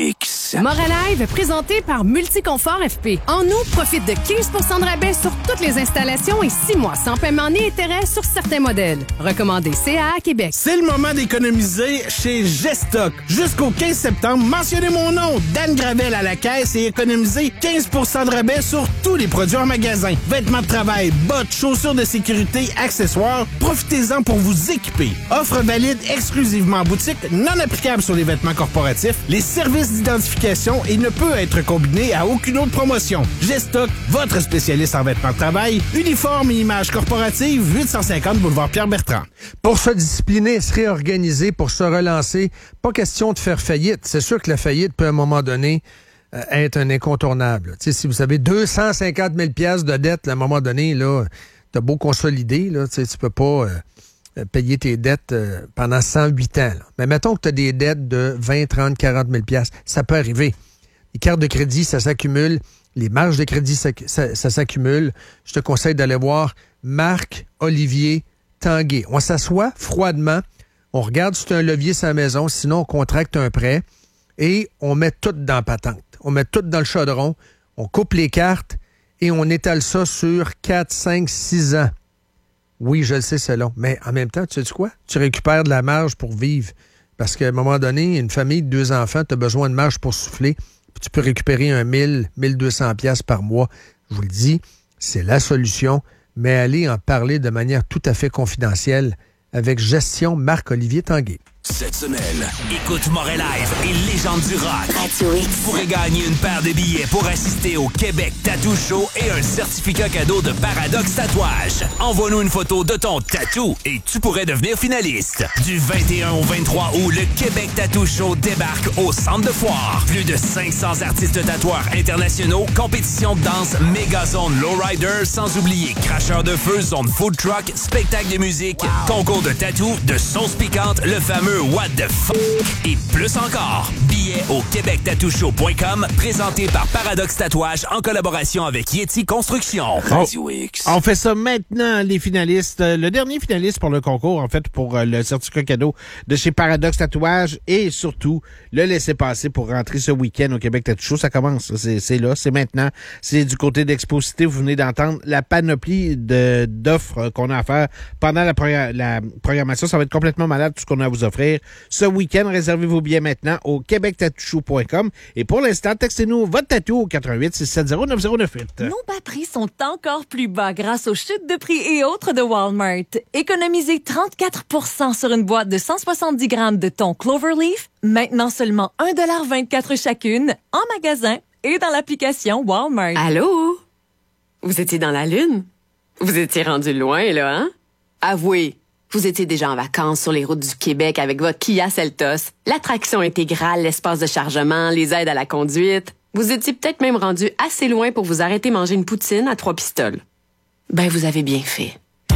X. Moret Live, présenté par Multiconfort F P. En août, profite de quinze pour cent de rabais sur toutes les installations et six mois sans paiement ni intérêt sur certains modèles. Recommandé C A A Québec. C'est le moment d'économiser chez Gestock. Jusqu'au quinze septembre, mentionnez mon nom, Dan Gravel à la caisse et économisez quinze pour cent de rabais sur tous les produits en magasin. Vêtements de travail, bottes, chaussures de sécurité, accessoires. Profitez-en pour vous équiper. Offre valide exclusivement en boutique, non applicable sur les vêtements corporatifs, les services d'identification et ne peut être combiné à aucune autre promotion. Gestock, votre spécialiste en vêtements de travail, uniforme et images corporatives, huit cent cinquante boulevard Pierre-Bertrand. Pour se discipliner, se réorganiser, pour se relancer, pas question de faire faillite. C'est sûr que la faillite peut à un moment donné euh, être un incontournable. Tu sais, si vous avez deux cent cinquante mille dollars de dette, là, à un moment donné, là, t'as beau consolider, là, tu sais, tu peux pas... Euh, payer tes dettes euh, pendant cent huit ans. Là. Mais mettons que tu as des dettes de vingt, trente, quarante mille dollars. Ça peut arriver. Les cartes de crédit, ça s'accumule. Les marges de crédit, ça, ça, ça s'accumule. Je te conseille d'aller voir Marc-Olivier Tanguay. On s'assoit froidement. On regarde si tu as un levier sur la maison. Sinon, on contracte un prêt. Et on met tout dans la patente. On met tout dans le chaudron. On coupe les cartes et on étale ça sur quatre, cinq, six ans. Oui, je le sais, c'est long. Mais en même temps, tu sais quoi? Tu récupères de la marge pour vivre. Parce qu'à un moment donné, une famille de deux enfants, tu as besoin de marge pour souffler. Puis tu peux récupérer un mille, mille deux cents piastres par mois. Je vous le dis, c'est la solution. Mais allez en parler de manière tout à fait confidentielle avec Gestion Marc-Olivier Tanguay. Cette semaine, écoute Moret Live et Légende du rock. Radio X. Vous pourrez gagner une paire de billets pour assister au Québec Tattoo Show et un certificat cadeau de Paradoxe Tatouage. Envoie-nous une photo de ton tatou et tu pourrais devenir finaliste. Du vingt et un au vingt-trois août, le Québec Tattoo Show débarque au Centre de Foire. Plus de cinq cents artistes tatoueurs internationaux, compétition de danse, méga zone lowrider, sans oublier cracheur de feu, zone food truck, spectacle de musique, wow. Concours de tatou, de sauce piquante, le fameux What the fuck et plus encore. Billets au québec tattoo show point com, présenté par Paradoxe Tatouage en collaboration avec Yeti Construction. Radio X. On fait ça maintenant, les finalistes. Le dernier finaliste pour le concours, en fait, pour le certificat cadeau de chez Paradoxe Tatouage et surtout le laisser-passer pour rentrer ce week-end au Québec Tattoo Show. Ça commence, c'est, c'est là, c'est maintenant. C'est du côté d'Exposité. Vous venez d'entendre la panoplie de, d'offres qu'on a à faire pendant la, pro- la programmation. Ça va être complètement malade, tout ce qu'on a à vous offrir. Ce week-end, réservez vos billets maintenant au québec tattoo show point com. Et pour l'instant, textez-nous votre tatou au quatre un huit, six sept zéro, neuf zéro neuf huit. Nos bas prix sont encore plus bas grâce aux chutes de prix et autres de Walmart. Économisez trente-quatre pour cent sur une boîte de cent soixante-dix grammes de thon Cloverleaf, maintenant seulement un dollar vingt-quatre chacune, en magasin et dans l'application Walmart. Allô? Vous étiez dans la Lune? Vous étiez rendu loin, là, hein? Avouez. Vous étiez déjà en vacances sur les routes du Québec avec votre Kia Seltos, l'attraction intégrale, l'espace de chargement, les aides à la conduite. Vous étiez peut-être même rendu assez loin pour vous arrêter manger une poutine à trois pistoles. Ben, vous avez bien fait.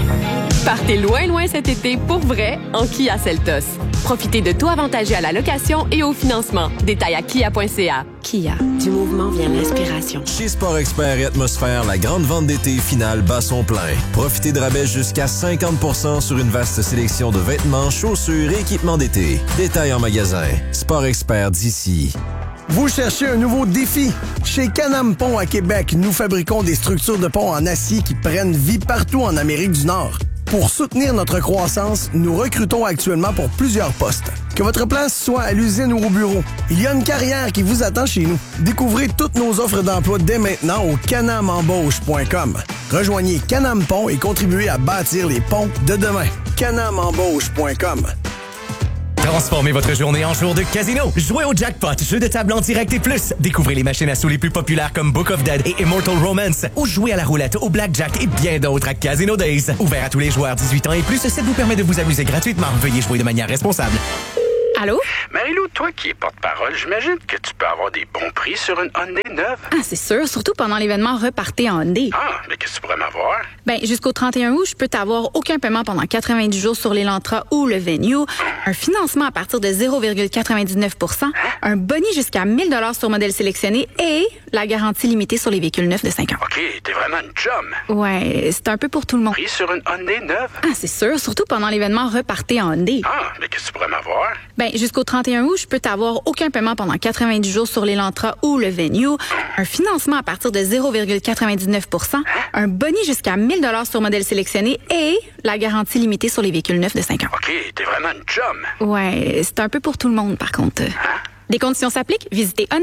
Partez loin, loin cet été pour vrai en Kia Seltos. Profitez de taux avantagés à la location et au financement. Détails à kia point c a. Kia, du mouvement vient l'inspiration. Chez Sport Expert et Atmosphère, la grande vente d'été finale bat son plein. Profitez de rabais jusqu'à cinquante pour cent sur une vaste sélection de vêtements, chaussures et équipements d'été. Détails en magasin. Sport Expert d'ici. Vous cherchez un nouveau défi? Chez Can-Am Pont à Québec, nous fabriquons des structures de pont en acier qui prennent vie partout en Amérique du Nord. Pour soutenir notre croissance, nous recrutons actuellement pour plusieurs postes. Que votre place soit à l'usine ou au bureau, il y a une carrière qui vous attend chez nous. Découvrez toutes nos offres d'emploi dès maintenant au canam embauche point com. Rejoignez Can-Am Pont et contribuez à bâtir les ponts de demain. canam embauche point com. Transformez votre journée en jour de casino. Jouez au jackpot, jeu de table en direct et plus. Découvrez les machines à sous les plus populaires comme Book of Dead et Immortal Romance. Ou jouez à la roulette, au blackjack et bien d'autres à Casino Days. Ouvert à tous les joueurs dix-huit ans et plus, ça vous permet de vous amuser gratuitement. Veuillez jouer de manière responsable. Allô? Marie-Lou, toi qui es porte-parole, j'imagine que tu peux avoir des bons prix sur une Hyundai neuve. Ah, c'est sûr, surtout pendant l'événement Repartez en Hyundai. Ah, mais qu'est-ce que tu pourrais m'avoir? Ben, jusqu'au trente et un août, je peux t'avoir aucun paiement pendant quatre-vingt-dix jours sur l'Elantra ou le Venue, un financement à partir de zéro virgule quatre-vingt-dix-neuf pour cent, un boni jusqu'à mille dollars sur modèle sélectionné et la garantie limitée sur les véhicules neufs de cinq ans. OK, t'es vraiment une chum. Ouais, c'est un peu pour tout le monde. Prix sur une Hyundai neuve? Ah, c'est sûr, surtout pendant l'événement Repartez en Hyundai. Ah, mais qu'est-ce que tu pourrais m'avoir? Ben, jusqu'au trente et un août, je peux t'avoir aucun paiement pendant quatre-vingt-dix jours sur l'Elantra ou le Venue, un financement à partir de zéro virgule quatre-vingt-dix-neuf pour cent, un boni jusqu'à mille dollars sur modèle sélectionné et la garantie limitée sur les véhicules neufs de cinq ans. OK, t'es vraiment une chum. Ouais, c'est un peu pour tout le monde, par contre. Des conditions s'appliquent. Visitez